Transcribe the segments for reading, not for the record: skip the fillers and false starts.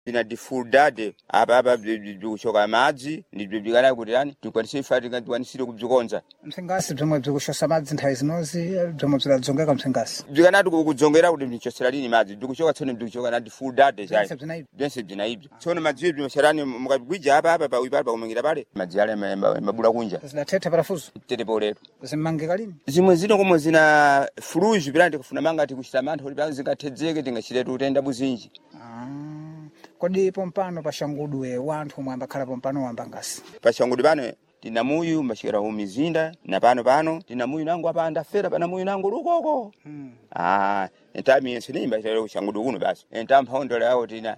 ina dificuldade apa bikuchoka madzi ndibikana kuti yani tikwanise ifati tikwanisire kubzikonza msengasi bzomwe bzikushosa madzi nthawi zinozi bzomwe bzidadzongeka msengasi bzikanati kudzongera kuti bzichosera lini madzi bzikuchoka tsono bzikuchoka na dificuldade chai byense bzinaibzo tsono madzi bzimosherani mukabigwija apa pawipa pakumangira pale madzi ale mabula kunja zidathetha parafuso tetepo letu zimmangika lini zimwe zino komwe zina fluju pilani tikufuna manga tikuchita mantha kuti pilani zingathedzeke tingachiretu utenda buzinji kodi pompano pashangudwe wanthu omwe ambakhala pompano wambangasi pashangudwe pano tina muyu mbachikira umizinda na pano tina muyu nangu apa andafera pana muyu nangu lukoko entami yense nimba chitalo kushangudwe kuno basi entamphaondole yao tina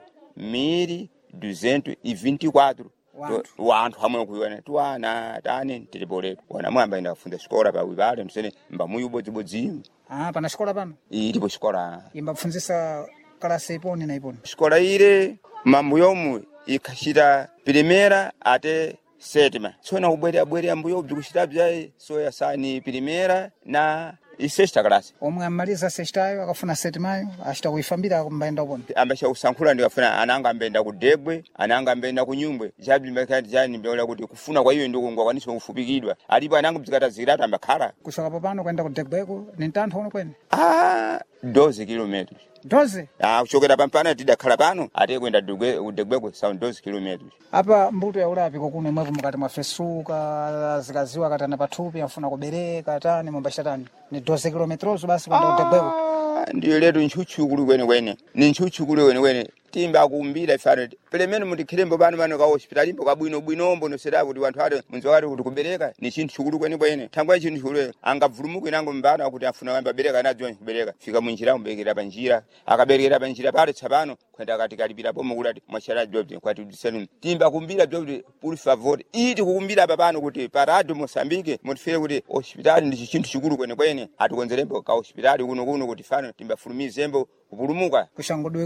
1224 wanthu hamwe kuiwana tuwana tane tilipoletu wana mwamba ina kufunda xikola pawipale msene mba muyu bodzibodzi pana xikola pano ilipo xikola imbapfunzisa kalasi iponi na iponi xikola ile mambo yomwe ikhachita primera ate sétima tsona ubwere ambuyo bzikuchita bzaye soya sani primera na isexta classe omwe amaliza sextayo akafuna sétimayo achita kuifambira kumbaenda uponi ambasha usankhula ndikafuna ananga ambenda kudegwe ananga ambenda kunyumbwe jabi mbakati jani mbeola kuti kufuna kwa hiyo ndiko ngwakwanisa kufupikidwa alipo ananga bzikata zirata ambakhala kushoka popano kwenda kudegweko ni ntantho uno kwene 12 kilometers 12 kuchokera pampana tidakhala pano ate kwenda kudegweko sound 12 kilometers apa mbuto ya ulapi kokuno mwepo mukati mwafesuka zikaziwa katana pathupi afuna kubereka tani mwambashatani ni 12 kilometers basi kwenda kudegweko ndiyo letu nchuchukulu kwene ni nchuchukulu kwene timba kumbira ifano pelemene mutikhirembo pano ka hospital imbo kabwino nosera kuti wanthu ate munzowati kuti kubereka ni chinthu chikulu kwene thangwa chinthu chikulu angavulumuke nango mbana kuti afuna kuyamba bereka nadziwa kubereka fika munjira kuberekera panjira akaberekera panjira pale tsapano kwenda katikati pomo kuti mwachara job kwati disenu timba kumbira job por favor iti kukumbira papano kuti parado Mozambique mutifere kuti hospital ndi chinthu chikulu kwene atikonzerembo ka hospital kuno kuti fano timba fulumizembo kupulumuka kushangudwe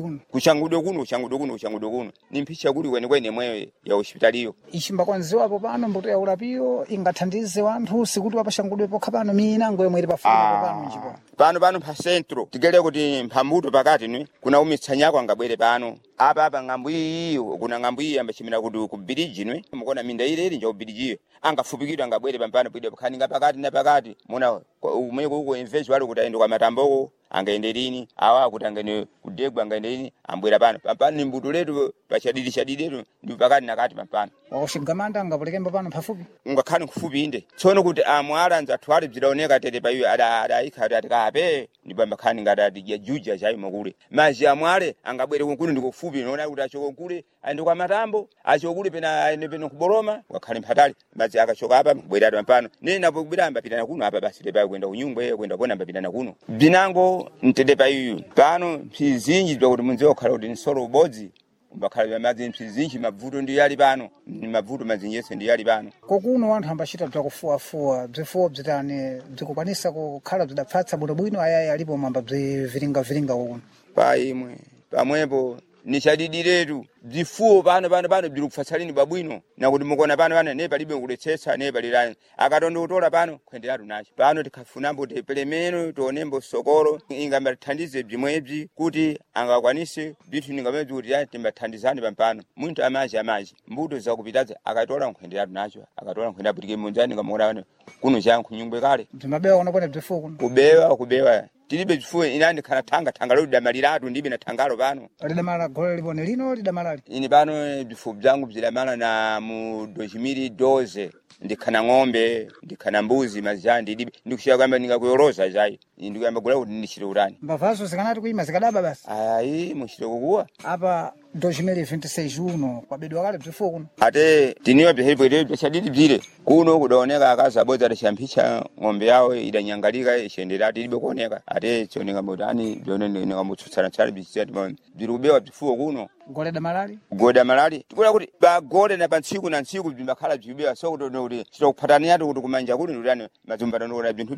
kuno ni mphicha kuli kwene mwewe ya hospitaliyo ichimba kwanziwapo pano mbuto ya ulapiyo ingathandize wanthu sikuti wapashangudwe pokha pano minango yomwe ili pafupi pano njipo pano pa centro tigele kuti mphambuto pakati ni kuna umitsanyako angabwere pano apa ng'ambo iyi kuna ng'ambo iyi ambachimira kuti ku bridge nwe mukona minda ile nje ku bridge angafupikidwa angabwere pampano pide pakhaninga pakati na pakati muna umwe kuko invest wali kuti aende kwa matamboko angaende lini awa kuti angene kudegwa angaende lini ambwera pano ni mbuto letu pachadidi letu ndi pakati nakati pampano wakushigamanda angapulekembo pano pafupi ungakhani kufupi inde tsono kuti amwala nzatwali bzidaoneka tete payo adaika atikape ndipo ambakhani ngati yajuja chaimo kule maji amwale angabwere kuno ndikufupi noona kuti achoko kule aende kwa matambo achoko kule pena kuboroma wakhali mphatali maji akachoka apa bwera pampano nena pobwiramba pitana kuno apa basi tepa kwenda kunyumba kwenda kuona mbapitana kuno binango ntede payo pano mpizinji kuti munzewa khala kuti nsolo ubodzi mbakhala madzi mpizinji mavuto ndi yali pano ni mavuto mazinjese ndi yali pano kokuno wanthu ambachita bzakufuwafuwa bzifuwo bzitani bzikukwanisa kukhala bzidapfatsa bwinobwino ayayi alipo mwamba bziviringa kokuno paimwe pamwepo ni chadidi letu bzifuwo pano bziri kufatsalini babwino nakuti mukona pano ne palibe kuletsetsa ne palirani akatondo kutola pano kwenderatu nacho pano tikhafunambo tepelemeno tionembo sokolo ingamathandize bzimwebzi kuti angakwanise bithu ningamebzi kuti yani timbathandizani pampano munthu amaji mbuto zakupitaza akatola nkwenderatu nacho akatola nkwenda putike munjani ngamukona kuno chankhu nyumbwe kale bzimabewa kunokwene bzifuwo kuno kubewa tilibe bzifuwo inani kana thanga lodi damaliratu ndibe na thangalo pano lidamala gole libone lino lidamalali ini pano bzifuwo bzangu bzidamala na mu 2012 ndikhana ng'ombe ndikhana mbuzi mazandi ndikushira kwamba ndingakuyoroza chai ndikuyamba kula kuti ndichire urani mbavazo zikanati kuima zikadaba basi ayi muchire kukuwa apa 2026 uno kwabedwa kale bzifuwo kuno ate tiniwa bzihebwere bzachadidi bzire kuno kudaoneka akazi abodzi adashamphicha ng'ombe yawo idanyangalika ichendera tilibe kuoneka ate chioneka motani bzone ndingamutsutsana tsali bzisati bziri kubewa bzifuwo kuno goda malali tikula kuti bagole na pantsiku na ntsiku bzimbakhala bzibewa so kuti chitokuphatani yatu kuti kumanja kuti ndani mazumbatano kuti bzinthu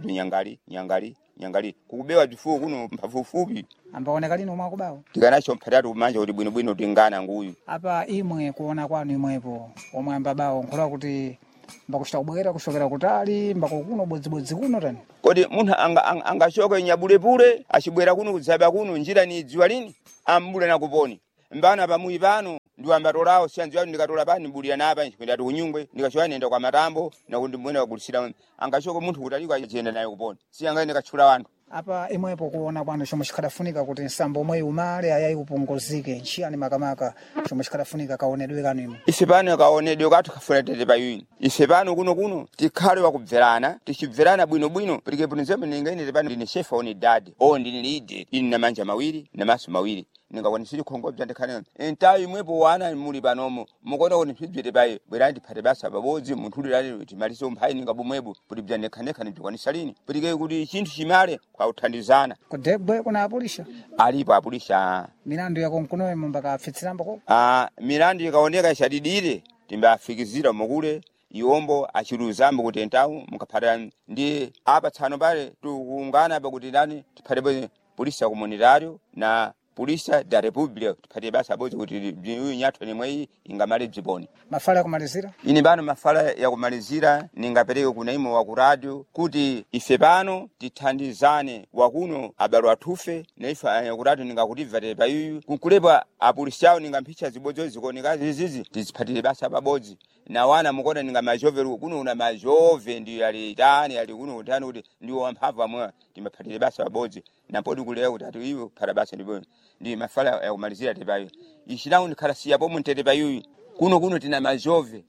bzinyangali kukubewa bzifuwo kuno mphafufupi ambaoneka lino mwakubawo tikanacho mphatatu kumanja kuti bwinobwino tingana nguyu apa imwe kuona kwanu imwepo omwe ambabawo nkhola kuti mbakuchita kubwera kushokera kutali mbakukuno bodzibodzi kuno tani kodi munthu angachoka nyabulepule achibwera kuno kudzaba kuno njira ni dziwa lini ambule nakuponi mbana pamuyi pano ndiwambatolawo siyanzi yanu ndikatola pani bulira napa nchikwenda kunyungwe ndikachoka nenda kwa matambo na kundimwena kugulisira angachoko munthu kutaliko achiyenda naye kupona siyanga ndikachula wanthu apa imwepo kuona kwanu chomwe chikhadafunika kuti nsambo omwe umale ayayi upunguzike nchiyani makamaka chomwe chikhadafunika kaonedwe kanu imwe ife pano kaonedwe kathu kafuna tete payuyi ife pano kuno tikhale wakubverana tichibverana bwinobwino pulike punizembe ningaine pano ndine shefa oni dadi ndine lide ini na manja mawiri na maso mawiri ningakwanisiri khongobza ndikhane entayi imwepo wana muli panomo mukona kuti mphidzwete paye bwera ndiphate basa babodzi munthu ulirali timalize umphayi ningabumwepo kuti bza ndikhanekha ndikwanisa lini pulike kuti chinthu chimale kwa uthandizana kudegwe kuna apulisha alipo apulisha milandu yako nkunowe mbaka afitsiramba koko milandu ikaoneka ishadidire timbafikizira mukule iwombo achiruzambo kuti entawu mukaphata ndi apa tsano pale tukungana apa kuti ndani tiphate polisi ya komunitario na polisi da republika tiphate basa bozi kuti uyu nyathu nimweyi ingamale bziponi mafala kumalizira ini pano mafala ya kumalizira ningapereke kuna imo wa kuradio kuti ife pano tithandizane wakuno abalo athufe na ife kuradio ningakutiva tepa yuyu kukulepa apolisi awo ningamphicha zibodzo zikonekazi izizi tiziphatire basa babodzi na wana mukona ninga majove kuno una majove ndi ali tani ali kuno utani kuti ndiwo wamphamvu amwe timaphatire basa babodzi na podi kulea kuti ati iwo phata basa ndi mafala ya kumalizira tepa yuyu ishilawo ndikhala siyapo muntete pa yuyu kuno tina majove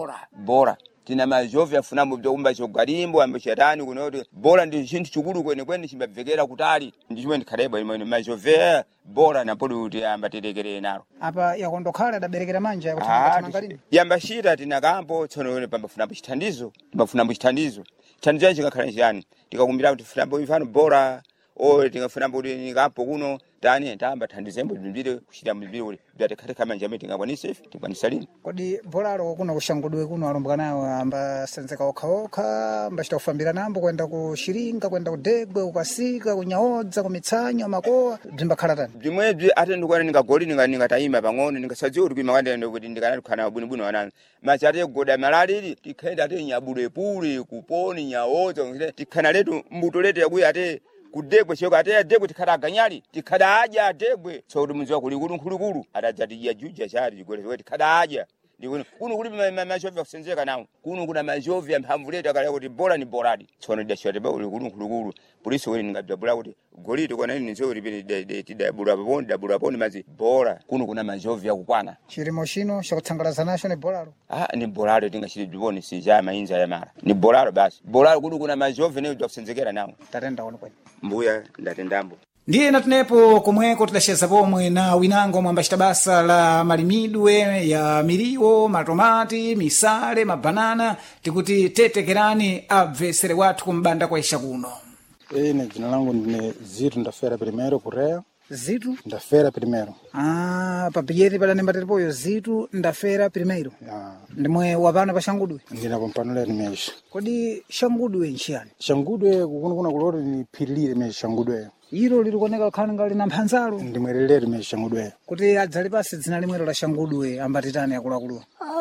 bora tina majove afunambo bzokumba chogalimbo ambo chatani kunoti bora ndi chinthu chikulu kwene chimbabvekera kutali ndichimwe ndikhalebo imwe majove bora na podi kuti ambaterekere nalo apa yakondokhala daberekera manja yakuti yambashita tina kampo tsono pambafunambo chithandizo chithandizo chingakhala njani tikakumbira kuti funambo ifano bora tingafunambo kuti nikampo kuno tani tamba thandizembo mbire kushira mbire uri byatekate kama njame tingakwanisa ife tikwanisa lini kodi bolalo kuno kushangudwe kuno alumbwa nawo amba senzeka okhaokha mbachita kufambira nambo kwenda kushiringa kwenda kudegwe ukasika kunyaodza kumitsanyo makoa bzimbakhala tani bimwebzi ate ndikwana ningagoli ningatayima pang'ono ningasadziwa kuti kuimakandenda kuti ndikanalikhana bwinobwino wanani machi ate kugoda malalili tikhaenda ate nyabulepule kuponi nyaodza tikhana letu mbuto letu yakuya ate kudegwe choko ate degwe tikhala aganyali tikhala aja adegwe so kuti munziwa kuli nkhulukulu atadzati yajuja chali chigwele tikhala aja ndikuno kuno kuli majove kusenzeka nawo kuno kuna majove amphamvu letu akale kuti bora ni boradi tsono dashwate ba kuli nkhulukulu polisi wali ngabula kuti golito kona ni nzo kuti tidabula poni mazi bora kuno kuna majove yakukwana chirimo chino chakutsangalaza nacho ni boralo ni boralo tingachiri biboni sija mainza ya mara ni boralo basi boralo kuno kuna majove ne kusenzekera nawo tatenda ono kwene mbuya ndatendambo ndiye natinepo komweko tidaceza pomwe na winango mwambachita basa la malimidwe ya miriwo matomati misale mabanana tikuti tetekerani abvesere wathu kumbanda kwa isha kuno ine dzina langu ndine Zitu Ndafera Primeiro Correa Zitu Ndafera Primeiro papiyeti pala nembatiripoyo Zitu Ndafera Primeiro ndimwe wapana pa Xangudwe ndina pampanulera nimesha kodi Xangudwe nchiyani Xangudwe kuna kulori ni phirilire mesha Xangudwe iro lirikuoneka khani ngali na mphanzalo ndimwerelere mesha Xangudwe kuti adzali pasi dzina limwero la Xangudwe ambatitani akuluakulu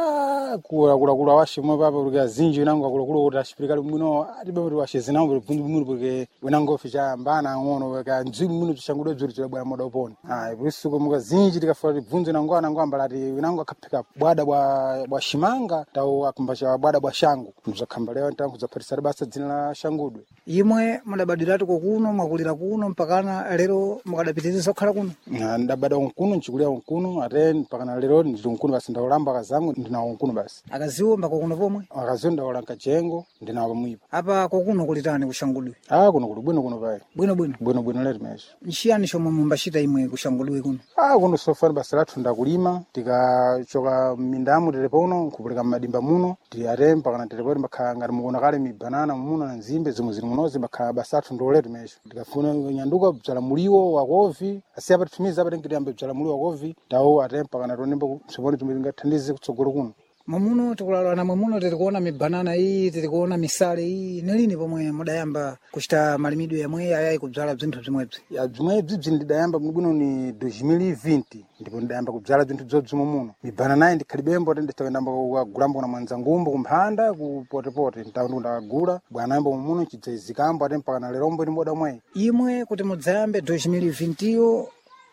kula washimwe papa porque azinji winango akuluakulu kuti ashipirikali mwino atibe kuti washezinambo bvunzi mwino porque winango ficha mbana ngono ka ndzimu mwino Xangudwe dzuri chibwera moda uponi ipisuko muka zinji tikafura bvunzi nango anango ambalati winango akaphika bwada bwa shimanga tawo akumbacha bwada bwa shangu mzakhamba leo ntangu zaphatisari basa dzina la Xangudwe imwe mudabadwiratu kuno mwakulira kuno mpakana lero mukadapitiriza kukhala kuno ndabada kuno nchikulia kuno ate mpakana lero ndili kuno basi ndaulamba akazangu ndinawo kuno basi akaziwo mbako kuno pomwe akaziwo ndaula nkajengo ndinawo pamwipa apa kokuno kulitani ku Xangudwe kuno kuli bwino kuno payi bwino leti mesha nchiyani chomwe mumbachita imwe ku Xangudwe kuno kuno sofani basi lathu ndakulima tikachoka mindamu telepono kupulika madimba muno tiyate mpakana telepono mbakhala ngati mukona kale mibanana muno na nzimbe zimwe zili munozi mbakhala basi athu ndoleti mesha tikafuna nyanduka bzala muliwo wakovi asiyapa titumiza apa tenkitiyambe bzala muliwo wakovi tawo ate mpakana tonemba kusoponi tingathandize kutsogolo kuno mwamuno tikulalwana mwamuno tirikuona mibanana iyi tirikuona misale iyi nilini pomwe mudayamba kuchita malimidwe yamwe ayayi kubzala bzinthu bzimwebzi bzimwebzi ndidayamba bwino ni 2020 ndipo ndidayamba kubzala bzinthu bzobzimwe muno mibanana iyi ndikhalibembo nditawendamba kugulambo na mwanzangumbo kumphanda kupotepote ntawo ndakagula bwanayamba muno chidzayizikambo ate mpakana lerombo ndi moda mweyi imwe kuti mudzayambe 2020 yo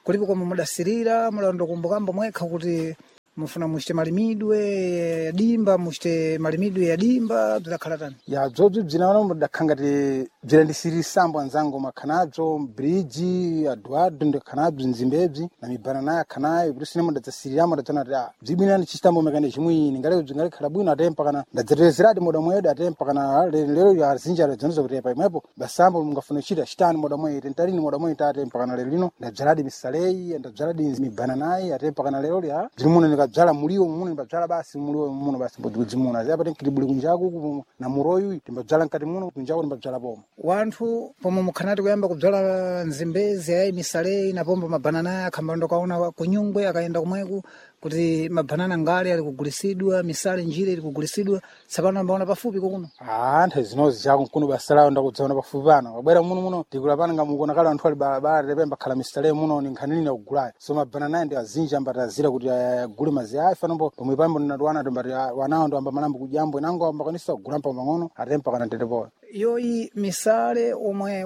kulipo komwe mudasirira mudandokumbukambo mwekha kuti mufuna muchite malimidwe ya dimba muchite malimidwe ya dimba bzidakhala tani ya bzobzi bzinaona mudakhangati bzirandisirisambo anzango makhanadzo bridge Eduardo ndikhanabzi nzimbebzi na mibanana akhanayo kuti sine mudadzasiriramo ndadzana kuti bzibwina ndichitambo mekane chimwini ngale bzingale khala bwino atempa kana ndadzatezeradi moda mwedu atempa kana lero ya zinja adzanizo kuti pa imwepo basambo mungafuna chita chitani moda mwe tentalini moda mwe tatempa kana lero lino ndadzaladi misalei ndadzaladi mibananayi atempa kana lero ya bzilimuno ndikadzala muliwo muno ndadzala basi muliwo muno basi bodzimuna zapa tenkilibuli kunjaku na muroyu timbadzala nkati muno kunjaku timbadzala pomo wanthu pomwe mukhanati kuyamba kudzala nzimbezi ayi misalei napombo mabanana akhamba ndokaona kunyungwe akaenda kumweku kuti mabanana ngale ali kugulisidwa misale njire ili kugulisidwa tsapano ambaona pafupi kuno anthu zinozi chako kuno basalawo ndakudzaona pafupi pano kabwera muno tikula pana ngamukona kale anthu ali barabara tepemba khala misale muno ni nkhanini na kugulayo so mabanana ndi azinji ambatazira kuti agule mazi ayi fanombo pomwe pambo ndinatwana tombati wanawo ndo amba malambo kujambo nango ambakanisa kugula pa mang'ono atempa kana tetepo yoyi misale omwe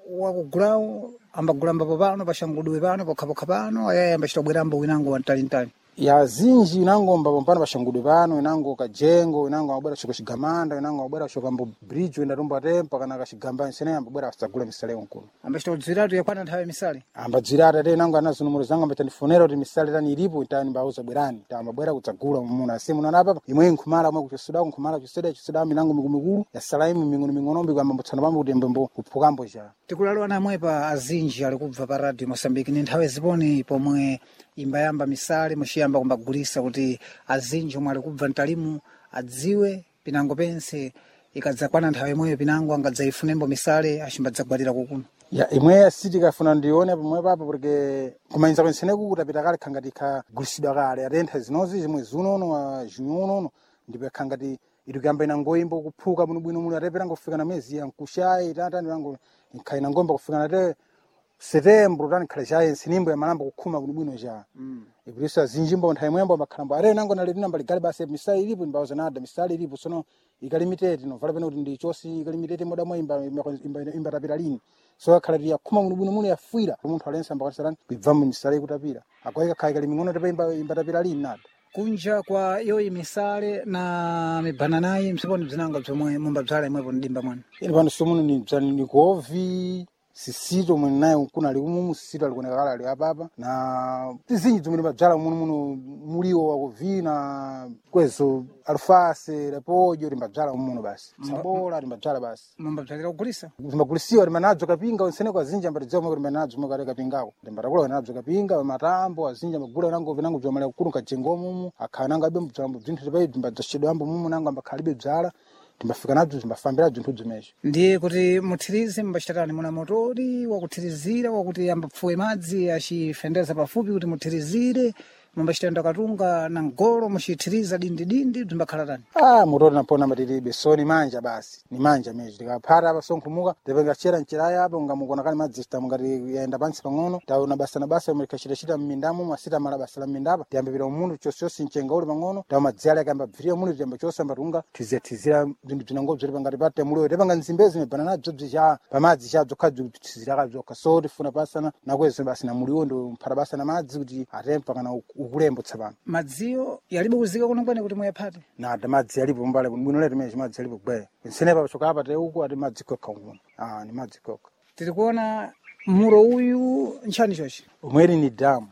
wakugulawo ambagulamba pano pashangudwe pano pokhapokha pano ayayi ambachitobwerambo winango wantalintali ya zinji inangomba pompano pashangudwe pano inango kajengo inango abwera choko chigamanda inango abwera choko ambo bridge wenda tomba tempa kana kachigamba nsene ambwera asagula misale onkuno ambachitodziratu yakwana nthawe misale ambadzirata te inango anazo numero zanga mbetandifonera kuti misale tani ilipo itani mbauza bwerani tambabwera kudzagula mumuna asimu nana apa imwe nkhumala mwe kuchisuda nkhumala chisoda minango mikumikulu ya salaimu ming'ono kwamba mbotsana pambo kuti mbembo kuphukambo cha tikulalwana amwepa azinji ali kubva pa radio Mosambiki ni nthawe ziponi pomwe imbayamba misale muchiyamba kumbagulisa kuti azinji omwe ali kubva mtalimu adziwe pinango pense ikadzakwana nthawe imweyo pinango angadzayifunembo misale achimbadzagwalira kukuno ya imwe asiti kafuna ndione pomwe papa porque kumanyiza kwenseneku kutapita kale khangati khagulisidwa kale atentha zinozi zimwe zunono wa jinyunono ndipo khangati itukamba inangoyimbo kuphuka bwino muno atepera ngofika na mezi yankushayi tatani wango nkhaina ngomba kufika nate setembro tani khala chaye sinimbo ya malambo kukhuma bwino cha ikulisa zinjimbo nthawi mwembo makhalambo are nango naleti namba ligali basi misali ilipo mbauza nada misali ilipo sono ikalimited no vala pena kuti ndi chosi ikalimited moda mwa imba tapira lini so akhala ya khuma bwino muno yafuira munthu alensa mbakasarani kuibvamu misali kutapira akwayika khala ikaliming'ono tepa imba tapira lini nada kunja kwa yoyi misale na mibananayi msiponi bzinanga bzomwe mumbabzala imwepo ndimba mwana ini pano somuno ni bzani ni kovi sisito mwe naye kuna ali umumu sisito alikuoneka kala ali apapa na tizinji zomwe mbabzala muno muliwo wakuvi na kwezo alfase repojo limbabzala muno basi sabola limbabzala basi mumbabzalira kugulisa zimbagulisiwa limanadzo kapinga onsene kwa zinja mbatidziwa mwe limanadzo mwe kale kapingako limbatakula nadzo kapinga matambo azinja magula nango vinango bzomala kukulu kajengo mumu akhala nanga abe mbzambo bzinthu tepai zimbadzashedwa ambo mumu nango ambakhalibe bzala timbafika nadzo zimbafambira bzinthu bzimesho ndiye kuti muthirize mbachitani muna motori wakuthirizira wakuti ambapfuwe madzi achifendeza pafupi kuti muthirizire mumbachitenda katunga na ngolo muchithiriza dindi bzimbakhala tani motori napona matiribe so ni manja basi ni manja meji tikaphata apa sonkhumuka tepenga chera nchiraya apa ungamukona kale madzi sitamungati yaenda pansi pang'ono taona basa na basa mlikachitachita mmindamo masita mala basa la mmindapa tiyambipira umundu choschosi mchenga uli pang'ono tawo madziyala yakamba bviriya muno tiyamba chose ambatunga tizira bzinthu bzinango bzoti pangati pate muliwe tepanga nzimbezi mibana bzobzi cha pamadzi chadzo khadzi tizira kabzoka so tifuna pasana nakwezo basi na muliwo ndo mphata basa na madzi kuti atempa kana ukulembo tsapano madziyo yalibe kuzika kuno kwene kuti muyaphate nada madzi yalipo mbale bwino leti meji madzi yalipo bwe nsenepa pachoka apa teuku ati madzi kokha nguno ni madzi kokha tiri kuona muro uyu nchani chochi umweri ni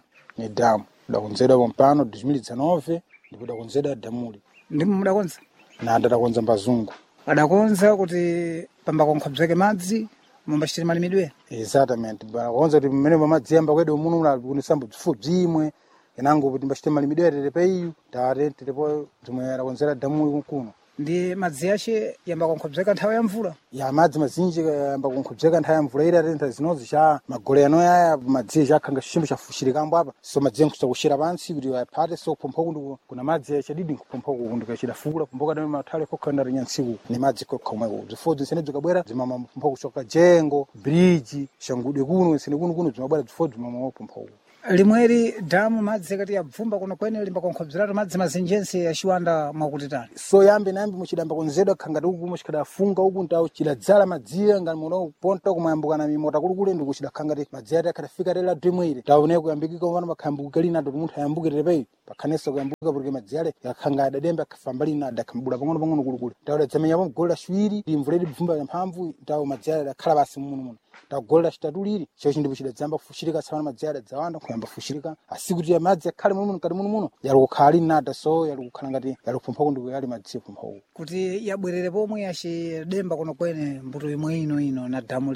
damu dakonzedwa pompano 2019 ndipo dakonzedwa damuli ndimo mudakonza nada dakonza mbazungu adakonza kuti pambakonkha bzake madzi mumbachitire malimidwe exatamente bakonza kuti mmene pamadzi yamba kwedo muno mulakunisambo bzifu bzimwe inango kuti mbachite malimidwe tetepeyu tetepo zimwe adakonzera damuli kuno ndi madzi yace yamba konkhobzeka nthawi ya mvula ya madzi mazinji yamba konkhobzeka nthawi ya mvula ira tentha zinozi cha magole ano yaya madzi chakhanga chimbo chafushirikambo apa so madzi yankusa kushira pansi kuti aphate so pompho kuna madzi yachadidi nkupompo kundu kachidafula pompo kadame mathale kokhanda rinyantsiku ni madzi kokha umweko zifo zinsene zikabwera zimama pompo kuchoka jengo bridge shangudwe kuno insene kuno zimabwera zifo zimama pompo limweri damu madzi kati yabvumba kuno kwene limbakonkhobzeratu madzi mazenjense aciwanda mwakutitani so yambe nambe muchidamba konzedwa khangati uku muchikadafunga uku ntawo chidadzala madziya ngati muno ponta kumayambukana mimota kulukule ndi kuchidakhangati madziya ati akhadafika tela dimwire taone kuyambikika umana makhayambuka lina ati munthu ayambukire peyi pakhanesa kuyambuka porque madziya ale yakhanga adadembe akhafamba lina adakhambula pang'ono kulukule tawo dadzamenyapo mgolo laciwiri limvula libvumba yamphamvu tawo madziya ale adakhala basi muno tagolera chitatu liri chochi ndipo chidadzamba kufushirika tsapano madziya adadzawanda kuyamba kufushirika asi kuti madzi akhale muno kati muno yali kukhala lini nada so yali kukhala ngati yali kupumphako ndiko yali madziya pumphaku kuti yabwerere pomwe acidemba kuno kwene mbuto imwe ino na damu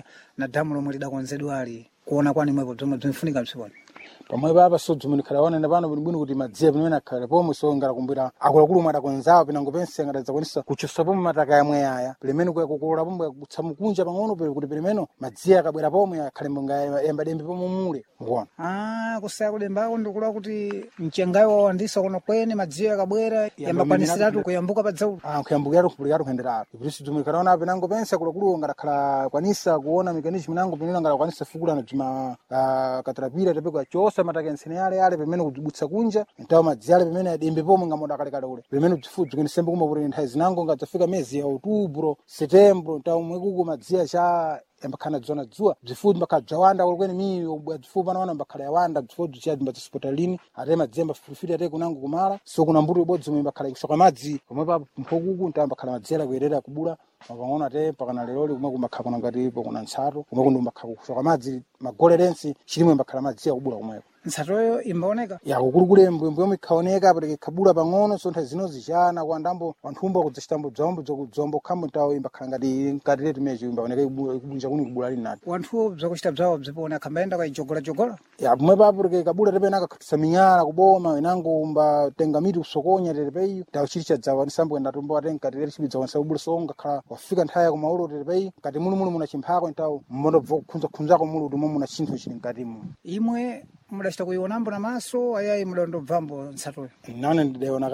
lomwe lidakonzedwali kuona kwani mwepo zomwe bzinifunika msiponi pamwe papa so dzumunikhala wanene pano bwinobwino kuti madziya pamene akhale pomwe so ngalakumbira akuluakulu omwe adakonzawo pinango pense ngatadzakwanisa kuchosa pomwe mataka yamwe aya pilimene kukolola pomwe kutsa mukunja pang'ono kuti pilimeno madziya akabwera pomwe akhale yambadembe pomwe mule mukuona kusaya kudembako ndikula kuti mchengayo wawandisa kuno kwene madziya akabwera yambakwanisiratu kuyambuka padzaulo kuyambukiratu kupulikatu kuyenderatu ipitisi dzumunikhala wana pinango pense akuluakulu ngatakhala kwanisa kuona mekanismu nango pinena ngalakwanisa fukulana bzima katarapira tapeko achosa mataka ensene yale pamene kudzibutsa kunja ntawo madziya ale pamene adembe pomwe ngamoda akalekale ule pamene bzifudzo kwenisembe kumwe kuti nthawi zinango ngadzafika mezi ya outubro setembro ntawo mwekuko madziya cha yambakhala dzona dzuwa bzifudzo mbakhala bzawanda kulukweni miyo bzifudzo panaona mbakhala yawanda bzifudzo chiyadi mbadzisipota lini ate madziya mbafufiti ate kunango kumala so kuna mbuto ibodzi omwe mbakhala ikusoka madzi pomwe papo mphokuku ntawo mbakhala madziya akuyerera kubula mapang'ono ate pakana leloli kumwe kumbakhala kuna ngatipo kuna ntsato kumwe kundo mbakhala kusoka madzi magolerensi chilimwe mbakhala madziya kubula kumweko ntsatoyo imbaoneka yakukulukule mbwembwe yomwe ikhaoneka pati ikhabula pang'ono so nthawi zino zichana kuandambo wanthumba kudzicitambo bzombo zokudzombo khambo ntawo imbakhala ngati letu mechi imbaoneka ikubunja kuni kubula lini nati wanthu bzakuchita bzawo bzipona khambayenda kayijogola pomwe papo porque kabula tepena akakhatisa minyala kuboma inango mbatenga miti kusokonya terepeyo tawo chili chadzawa nisambo ndatumbo ate nkati leti chibidza kwanisa kubula so ngakhala wafika nthaya kumaulo terepeyo nkati muli muna chimphako ntawo mmondo bzokukhunzakhunzako muli kuti momwe muna chinthu chili nkatimo imwe mudachita kuionambo na maso ayayi mudandobvambo ntsatoyo nane ndidayiona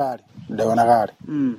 kale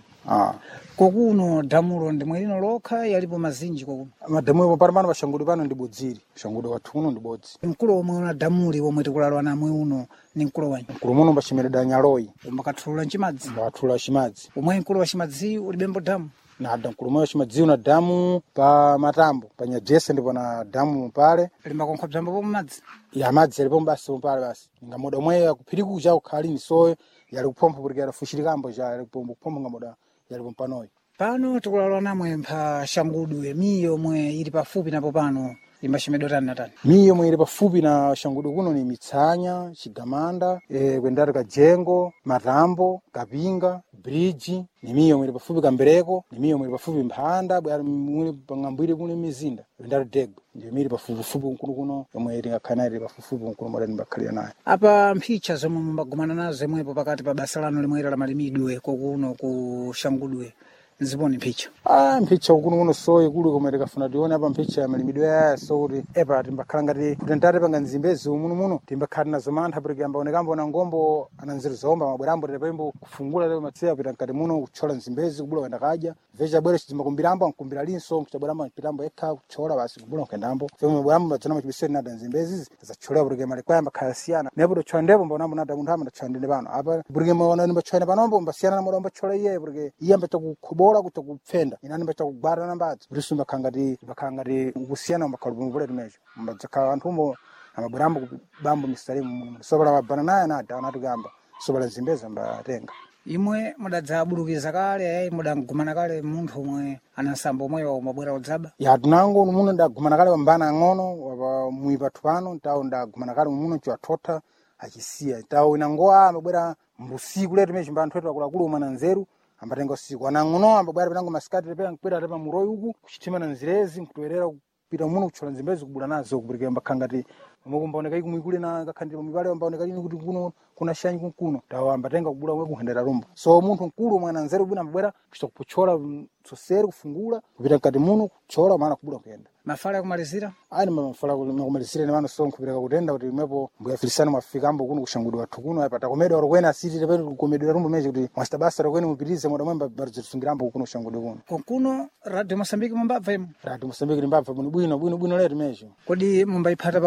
kokuno damulo ndimwe lino lokha yalipo mazinji kokuno madamu epo pano pashangudo pano ndi bodziri pashangudo wathu kuno ndi bodzi mkulu omwe una damuli omwe tikulalwa namwe uno ni mkulu wanyi mkulu muno mbachimereda nyaloyi umbakathulula nchimadzi mbathulula chimadzi omwe mkulu wa chimadzi ulibembo damu nada mkulu mwe wa chimadzi una damu pa matambo pa nyajese ndipo na damu pale limbakonkha bzambo pomwe madzi ya madzi yalipo basi pale basi ngamoda omwe yakuphiriku cha kukhalini so yali kuphompha porque yalafushirikambo cha yali kuphompha ngamoda yali panoyi pano tikulalwa namwe mpha shangudwe miyo omwe ili pafupi napo pano imbachimedwa tani na tani miyo omwe ili pafupi na shangudwe kuno ni mitsanya chigamanda kwendati kajengo matambo kapinga bridge ni miyo omwe ili pafupi kambereko ni miyo omwe ili pafupi mphanda bwera muli pang'ambwiri kuli mizinda kwendati degwe ndiyo mili pafupifupi kuno omwe tingakhala ili pafupifupi kuno modani mbakhalira naye apa mphicha zomwe mumbagumana nazo imwepo pakati pa basa lanu limwe la malimidwe kokuno ku shangudwe nziponi mphicha mphicha kuno so ikulu koma tikafuna tione apa mphicha ya malimidwe aya so kuti epa timbakhala ngati kuti ntate panga nzimbezi muno timbakhala nazo mantha porque ambaonekambo na ngombo ananzeru zomba mabwerambo tepembo kufungula tepo matsiya pita nkati muno kuchola nzimbezi kubula kwenda kadya vecha bwere chizimbakumbirambo ankumbira linso kuchabwerambo anpitambo ekha kuchola basi kubula nkendambo femo mabwerambo madzana machibiseni nada nzimbezi zacholewa porque malikwaya mbakhala siyana nepo tochola ndipo mbonambo nada munthu amachola ndine pano apa porque mwaona nimbachola panombo mbasiyana na moda mbachola iye porque iye ambata kubola kuti kupfenda inani mbata kugwara nambadzo kuti mbakhala ngati kusiyana mbakhala kumvula timecho mbadzakhala anthu amabwerambo kubambo misalimu sobala mabana naye nada anatikamba sobala zimbeza mbatenga imwe mudadzabulukiza kale ayayi mudagumana kale munthu omwe anasamba omwe wamabwera kudzaba ya tinango muno ndagumana kale wambana ang'ono wapa mwi pathu pano ntawo ndagumana kale muno chiwathotha achisiya ntawo inangowa amabwera mbusiku letu mechi mbanthu etu akuluakulu umana nzeru ambatenga usiku anang'ono ambabwera pitango masikati tepe ankupita tepa muroyi uku kuchitima na nzirezi nkutoerera kupita muno kuchola nzimbezi kubula nazo kupirikira mbakhala ngati omwe mbaoneka ikumwikule na kakhandira pamibale mbaoneka lini kuti kuno kuna shanyi kuno tawo ambatenga kubula omwe kuhendera rumbo so munthu mkulu omwe ananzeru bwina ambabwera kuchita kupochola soseri kufungula kupita mkati muno kuchola maana kubula kuyenda mafala yakumalizira ani mafala kumalizira ni mano so nkupirika kutenda kuti imwepo mbuyafilisana mwafikambo kuno kushangudwa wathu kuno apata komedwa rokwena asiti tepe kukomedwa rumbo mechi kuti mwasitabasa rokwena mupitirize moda mwemba barizitusungirambo kuno kushangudwa kuno Radio Mosambiki mumbabva imo Radio Mosambiki limbabva bwino letu mechi kodi mumbayiphata paponi pa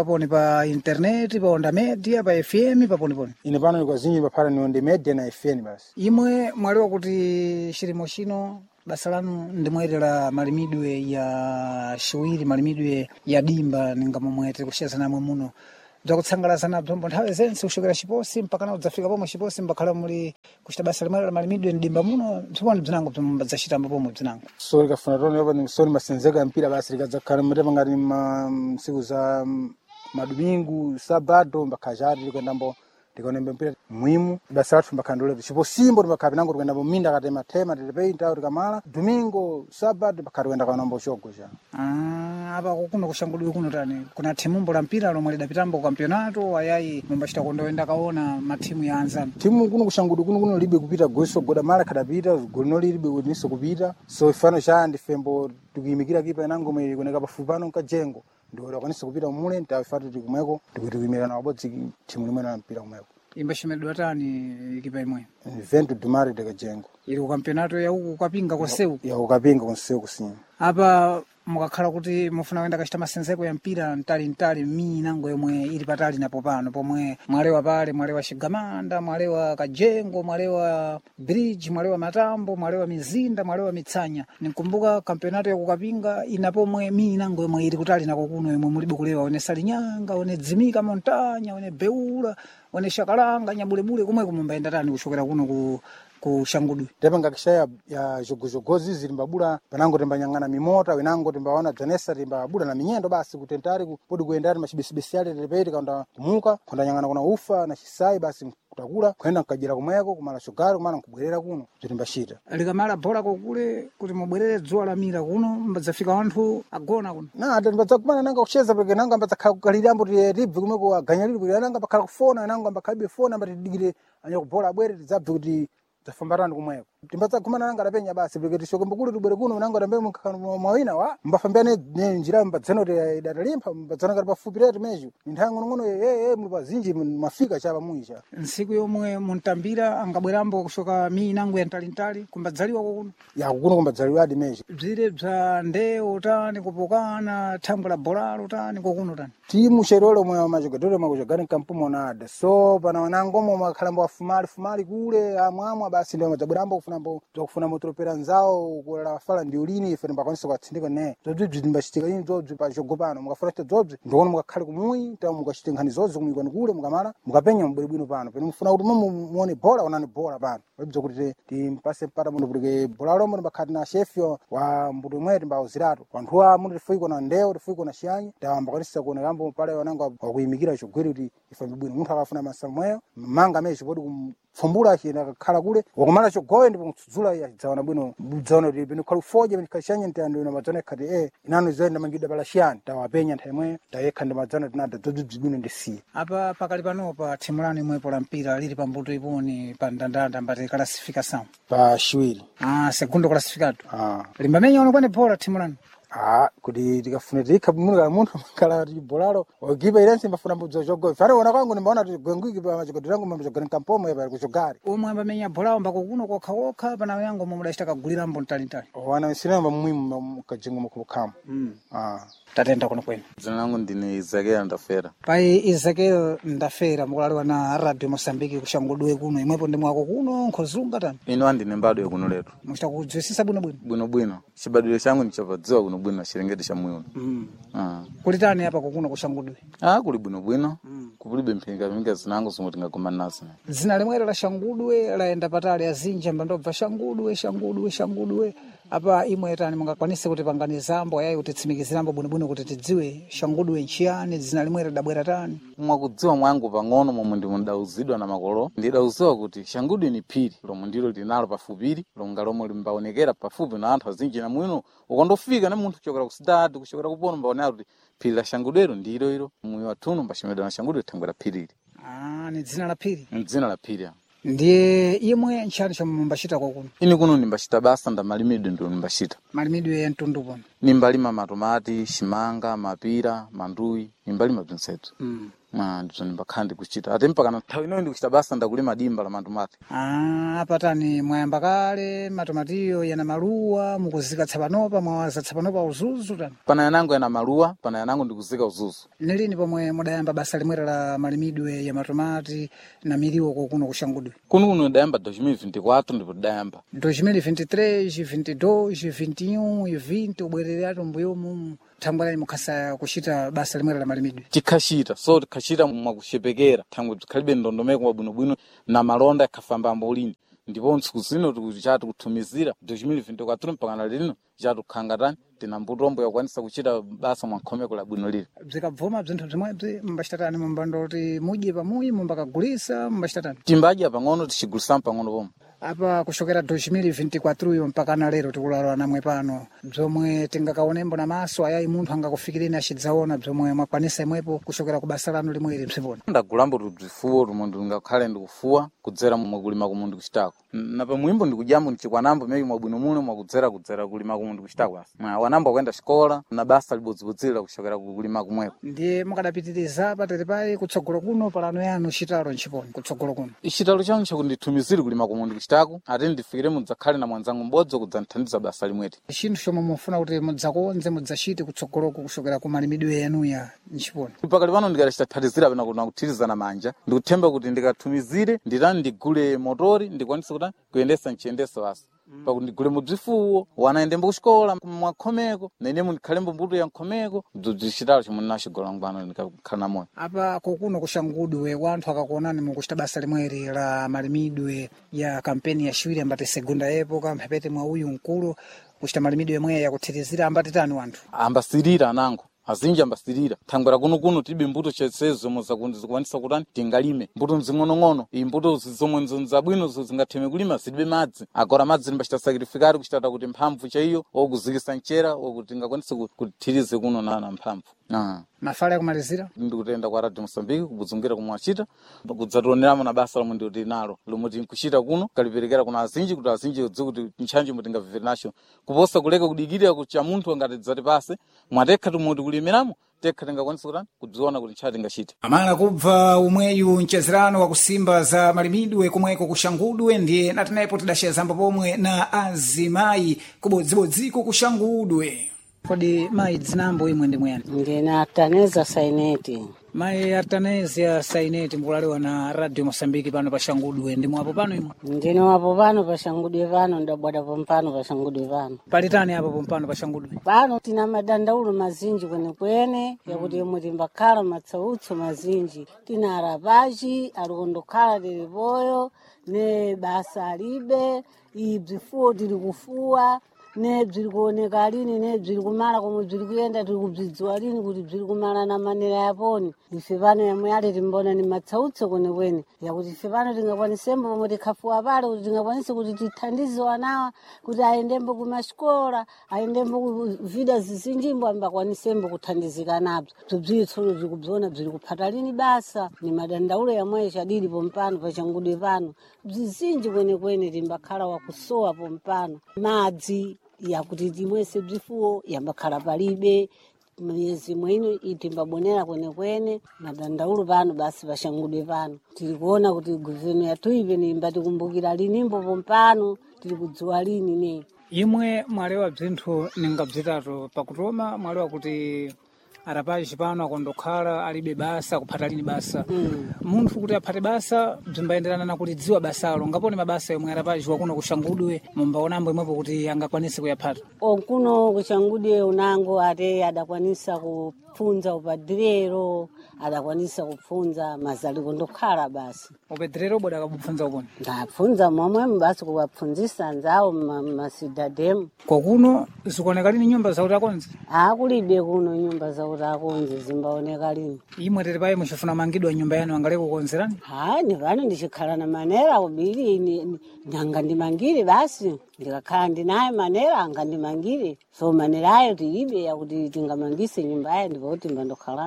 pa internet, pa onda media, pa FM, pa poniponi. ine pano ndiko zinji paphata ni Onda Media na FM basi. Imwe mwaliwa kuti chilimo chino basa lanu ndimwerera malimidwe ya shiwiri, malimidwe ya dimba ninga momwe tiri kusheza namwe muno. Zakutsangalasa na bzombo nthawe zense kushokera Chiposi mpaka na udzafika pomwe Chiposi mbakhala muli kuchita basa limwerera malimidwe ndimba muno, tsopano bzinango bzachitamba pomwe bzinango. So likafuna toni yopa ni soni masenzeka mpira basi likadzakhala mtepa ngati siku za madomingo, sábado mbakajari likendambo ndikonembe mpira muhimu basi lathu mbakhandole Chiposimbo ndimbakhala pinango tikendambo minda katema tema tilipeita tikamala domingo sábado mbakhala tikenda kanambo chogo cha. Apa kuno kushangudwe kuno tani kuna timumbo la mpira lomwe lidapitambo kampeonato ayayi mumbachita kondoenda kaona matimu ya anzana. Timu kuno kushangudwe kuno libe kupita goso goda mala kadapita golino libe kuniso kupita so ifano cha ndifembo tukimikira kipa inango mwe kuneka pafupano nkajengo ndio lakanisa kupita mule ntafatu tikumweko tikuyimira na wabodzi timu limwe na mpira kumweko. Imbashimedwa tani kipa imwe Vento Dumare de Kajengo ili kukampeonato ya huku ukapinga konseu ya ukapinga konseu kusini. Apa mukakhala kuti mufuna kuenda kachita masenzeko ya mpira ntali minango yomwe ili patali napo pano pomwe mwalewa pale, mwalewa Shigamanda, mwalewa Kajengo, mwalewa Bridge, mwalewa Matambo, mwalewa Mizinda, mwalewa Mitsanya. Nikumbuka kampeonato ya kukapinga inapomwe minango yomwe ili kutali nako kuno yomwe mulibe kulewa one Salinyanga, one Dzimika Montanya, one Beula, one Shakalanga, Nyabulebule kumwe kumumbaenda tani kushokera kuno ku Shangudwe. Tepa ngakishaya ya jogozi zilimbabula panango tembanyangana mimota wenango tembaona Janessa tembabula na minyendo basi kutentari kupodi kuendari mashibisibisiali telepeti kaunda kumuka kwenda nyangana kuna ufa na Chisai basi kutakula kwenda nkajira kumweko kumala shogari kumala nkubwerera kuno zilimbashita. Alikamala bora kukule kuti mubwerere dzuwa la mira kuno mbadzafika wanthu agona kuno. Na mbadza kumana nanga kucheza peke nanga mbadzakhala kukaliriambo tibvi kumweko aganyaliri kuti nanga mbakhala kufona nanga mbakhalbe fona mbatidigire anya kubola bwere tidzabve kuti tafambarani kumweko. Timbatsa kumana nanga lapenya basi peke tishoke mbukulu tubwere kuno nanga tambe mukakhala mawina wa mbafambiane njira mbadzano idatalimpa mbadzana kali pafupi retu meju nthango ngono muli pazinji mafika chapa muisha. Nsiku yomwe muntambira angabwerambo kushoka minango ya ntali kumbadzaliwa kuno. Ya kuno kumbadzaliwa adi meju. Bzire bza ndeo tani kupokana thambo la bolalo tani kuno tani. Timu sherolo mwa majogadore makujagani kampumo nada. So pana wanango mwa makhalambo fumali kule amwamwa basi ndio madzabwerambo kufuna motropera nzao kula fala ndiulini ife mbakwanisa kwatsindika ne zobzi ndimbashitika ino zobzi pa jogopano mukafuna zobzi ndikono mukakhale kumuyi ta mukashite nkhani zozo kumuyikani kule mukamala mukapenya mbwere bwino pano pene mufuna kuti muone bola onani bola pano wabza kuti timpase mpata muno kuti bola lomwe mbakhati na chef wa mbuto mweti mbauziratu wanthuwa muno tifuiko na ndeo tifuiko na shianyi mbakwanisa kuona kambo pale wanango wakuyimikira chogweri kuti ife mbwino munthu akafuna masamweyo manga mechi podi fumbula china kakhala kule wakumala chogoye ndipo mtsudzula ya dzaona bwino budzaona kuti bino khalu foje mikashanye ntando na madzana khati inano zoenda mangida balashiyani tawapenya nthemwe tayekha ndi madzana tinada dzodzidzi bwino ndisiye. Apa pakali pano pa timu lanu imwepo la mpira lili pambuto iponi pa ndandanda mbati classificação pa shiwiri segundo classificado limbamenya ono kwene bora timu lanu. Kuti tikafuna tikha munthu munthu makhala bolalo ogiba ilense mbafuna mbudzo jogo fare ona kwangu nimbaona kuti gwengwiki pa majogodero yangu mbajogani kampomo yapa kuchogari omwe ambamenya bolalo mbako kuno kokha pana yango mumudashita kagulirambo ntali wana sinamba muhimu kajengo mukukhamu tatenda kuno kwenu. Dzina langu ndine Izakela Ndafera. Pai Izakela Ndafera mukulaliwa na Radio Mosambiki kushangudwe kuno imwepo ndi mwako kuno nkhozunga tani. Ino andine mbadwe kuno letu. Muchita kudzwisisa bwino. Chibadwiro changu nichapadziwa kuno bwino Chilengedwe cha Muyuni. Kulitani hapa kuno kushangudwe. Kuli bwino. Kulibe mpinga zinango zomwe tingakumana nazo. Zina limwero la Shangudwe laenda patali azinja mbandobva Shangudwe. Apa imwe tani mungakwanise kuti panganizambo ayayi utitsimikiziramo bwinobwino kuti tidziwe Shangudwe nchiyani zina limwero dabwera tani. Mwakudziwa mwangu pang'ono momwe ndimundauzidwa na makolo ndidauziwa kuti Shangudwe ni phiri lomwe ndilo linalo pafupiri longa lomwe limbaonekera pafupi na anthu azinji na mwino ukandofika na munthu kuchokera kusidadi kuchokera kupono mbaonera kuti phiri la Shangudwero ndilo ilo mwiyo wathuno mbashimedwa na Shangudwe thangwera phirili. Ni dzina la phiri. Dzina la phiri. Ndiye imwe nchani chomwe mbashita kuno. Ini kuno nimbashita basa nda malimidwe ndo nimbashita. Malimidwe ya ntundu pano. Nimbalima matomati, shimanga, mapira, manduyi, nimbalima bzinsetu. ndizo ndimbakhala ndikuchita ati mpakana nthawi inoyi ndikuchita basa ndakulima dimba la matomati. Apatani mwayamba kale matomatiyo yana maluwa mukuzika tsapanopa mwawaza tsapanopa uzuzu tani? Pana yanango yana maluwa, pana yanango ndikuzika uzuzu. Nilini pomwe mudayamba basa limwera la malimidwe ya matomati na miriwo kokuno kushangudwe? Kuno ndayamba 2024 ndipo ndayamba. 2023, 22, 21, 20 ubwereratu mbuyomu thangwalani mukhasa kuchita basa limwera la malimidwe? Tikhachita, so tikhachita mwakuchepekera thangwe tikhalibe ndondomeko wabwinobwino na malonda yakhafamba ambolini. Ndipo ntsiku zino tikuchati kuthumizira 2024 mpakana lino chatu khangatani tina mbutombo yakwanisa kuchita basa mwankhomeko la bwino lili. Bzikabvuma bzinthu bzimwebzi mumbachitatani mumbandoti mudye pamuyi mumbakagulisa mumbachitatani? Timbadya pang'ono tichigulisa pang'ono pomwe. Apa kushokera 2024 mpakana lero tikulalwa namwe pano bzomwe tingakaonembo na maso ayayi munthu angakufikirini achidzaona bzomwe mwakwanisa imwepo kushokera ku basa lanu limweri bzipona? Ndagulambo tubzifuwo tumwe ndingakhale ndikufuwa kudzera mwakulima kumwe ndikuchitako. Na pamwimbo ndikudyambo ndichikwanambo meyi mwabwino muno mwakudzera kulima kumwe ndikuchitako. Wanambo akuenda xikola na basa libodzibodzira kushokera kulima kumwepo. Ndiye mukadapitiriza patere payi kutsogolo kuno palano yanu chitalo nchiponi kutsogolo kuno? Chitalo chanu chakundithumizira kulima kumwe ndikuchitako ati ndifikire mudzakhale na mwanzangu m'bodzi kudzandithandiza basa limweti. Chinthu chomwe mufuna kuti mudzakonze mudzachite kutsogoloko kushokera ku malimidwe yanu ya nchiponi? Pakali pano ndikadachitaphatizira pena kuti nakuthirizana manja ndikuthemba kuti ndikathumizire nditani ndigule motori ndikwanise kuti kuyendesa nchiyendesa basa. Pakuti ndigule mubzifuwo wanaendembo kuxikola mwakhomeko nenemo ndikhalembo mbuto ya nkhomeko bzichitalo chomwe ndinaxigola ngwano ndikakhala na moyo. Apa kokuno kushangudwe wanthu akakuonani mukuchita basa limweri la malimidwe ya kampeni ya shiwiri ambati segunda epoka mphepete mwa uyu mkulu kuchita malimidwe yemwe yakuthirizira ambati tani wanthu? Ambasirira anango. Azinji ambasirira thangwera kuno tilibe mbuto chesezo zomwe zikwanisa kutani tingalime mbuto mzing'onong'ono iyi mbuto zomwe nzabwino zingatheme kulima zilibe madzi agora madzi limbachita sakirifikari kuchitata kuti mphamvu chaiyo okuzikisa mchera okuti ngakwanise kuthirize kuno na mphamvu. Mafala yakumalizira ndikutenda kwa Radio Mosambiki kubuzungira kumwachita kudzatoneramo na basa lomwe ndikuti nalo lomwe tinkuchita kuno kaliperekera kuna azinji kuti azinji kuti nchanji mutingavivere nacho kuposa kuleka kudikirira kuti munthu angati dzati pase mwatekha tumoti kulimiramo tekha tingakwanisa kuti kudziona kuti nchati ngachite. Amala kubva umweyu mchezerano wa kusimba za malimidwe kumweko kushangudwe ndiye natinayepo tidashezamba pomwe na azimayi kubodzibodziko kushangudwe. Kodi mayi dzinambo imwe ndi mwene? Ndina Artaneza Saineti. Mayi Artaneza Saineti mbulalewa na Radio Mosambiki pano pa Shangudwe ndi mwapo pano imwe? Ndino wapo pano pa Shangudwe pano ndabwada pompano pa Shangudwe pano. Palitani apo pompano pa Shangudwe? Pano tina madandaulo mazinji kwenekwene yakuti yomwe timbakhala matsautso mazinji. Tina arapachi alikondokhala tilipoyo ne basa alibe ibzifuwo tili kufuwa ne bziri kuoneka lini ne bziri kumala komwe bziri kuyenda tiri kubzidziwa lini kuti bziri kumala na manera yaponi. Ife pano yamwe yale timbona ni matsautso kwenekwene yakuti ife pano tingakwanisembo pomwe tikhafuwa pale kuti tingakwanise kuti tithandize wanawa kuti ayendembo kumaxikola ayendembo kuvida zizinjimbo ambakwanisembo kuthandizika nabzo. Bzibzitsulo bziri kubziona bziri kuphata lini basa ni madandaulo yamwe chadili pompano pa Shangudwe pano bzizinji kwenekwene timbakhala wakusowa pompano madzi yakuti timwese bzifuwo yambakhala palibe myezi mwino itimbabonera kwenekwene madandaulo pano basi pa Shangudwe pano tiri kuona kuti guveno yatuive nimbatikumbukira linimbo pompano tiri kudziwa lini ne. Imwe mwalewa bzinthu ninga bzitatu pakutoma mwalewa kuti arapachi pano akondokhala alibe basa kuphata lini basa. Munthu kuti aphate basa bzimbayenderana na kuti dziwa basalo ngapone mabasa yomwe arapachi wakuno kushangudwe mumbaonambo imwepo kuti angakwanise kuyaphata. Kuno kushangudwe unango ate adakwanisa kupfunza upadrero adakwanisa kupfunza mazali kondokhala basi. Upadrero boda akabupfunza uponi? Ndapfunza momwe basi kuwapfunzisa nzawo masidademu. Kokuno zikuoneka lini nyumba za utakonzi? Kulibe kuno nyumba za utakonzi zimbaoneka lini. Imwe tete paye muchifuna mangidwa nyumba yanu angale kukonzerani? Ni pano ndichikhala na manera kubiri nanga ndimangire basi ndikakhala ndinaye manera anga ndimangire so manera ayo tilibe yakuti tingamangise nyumba yayo ndipo kuti mbandokhalamo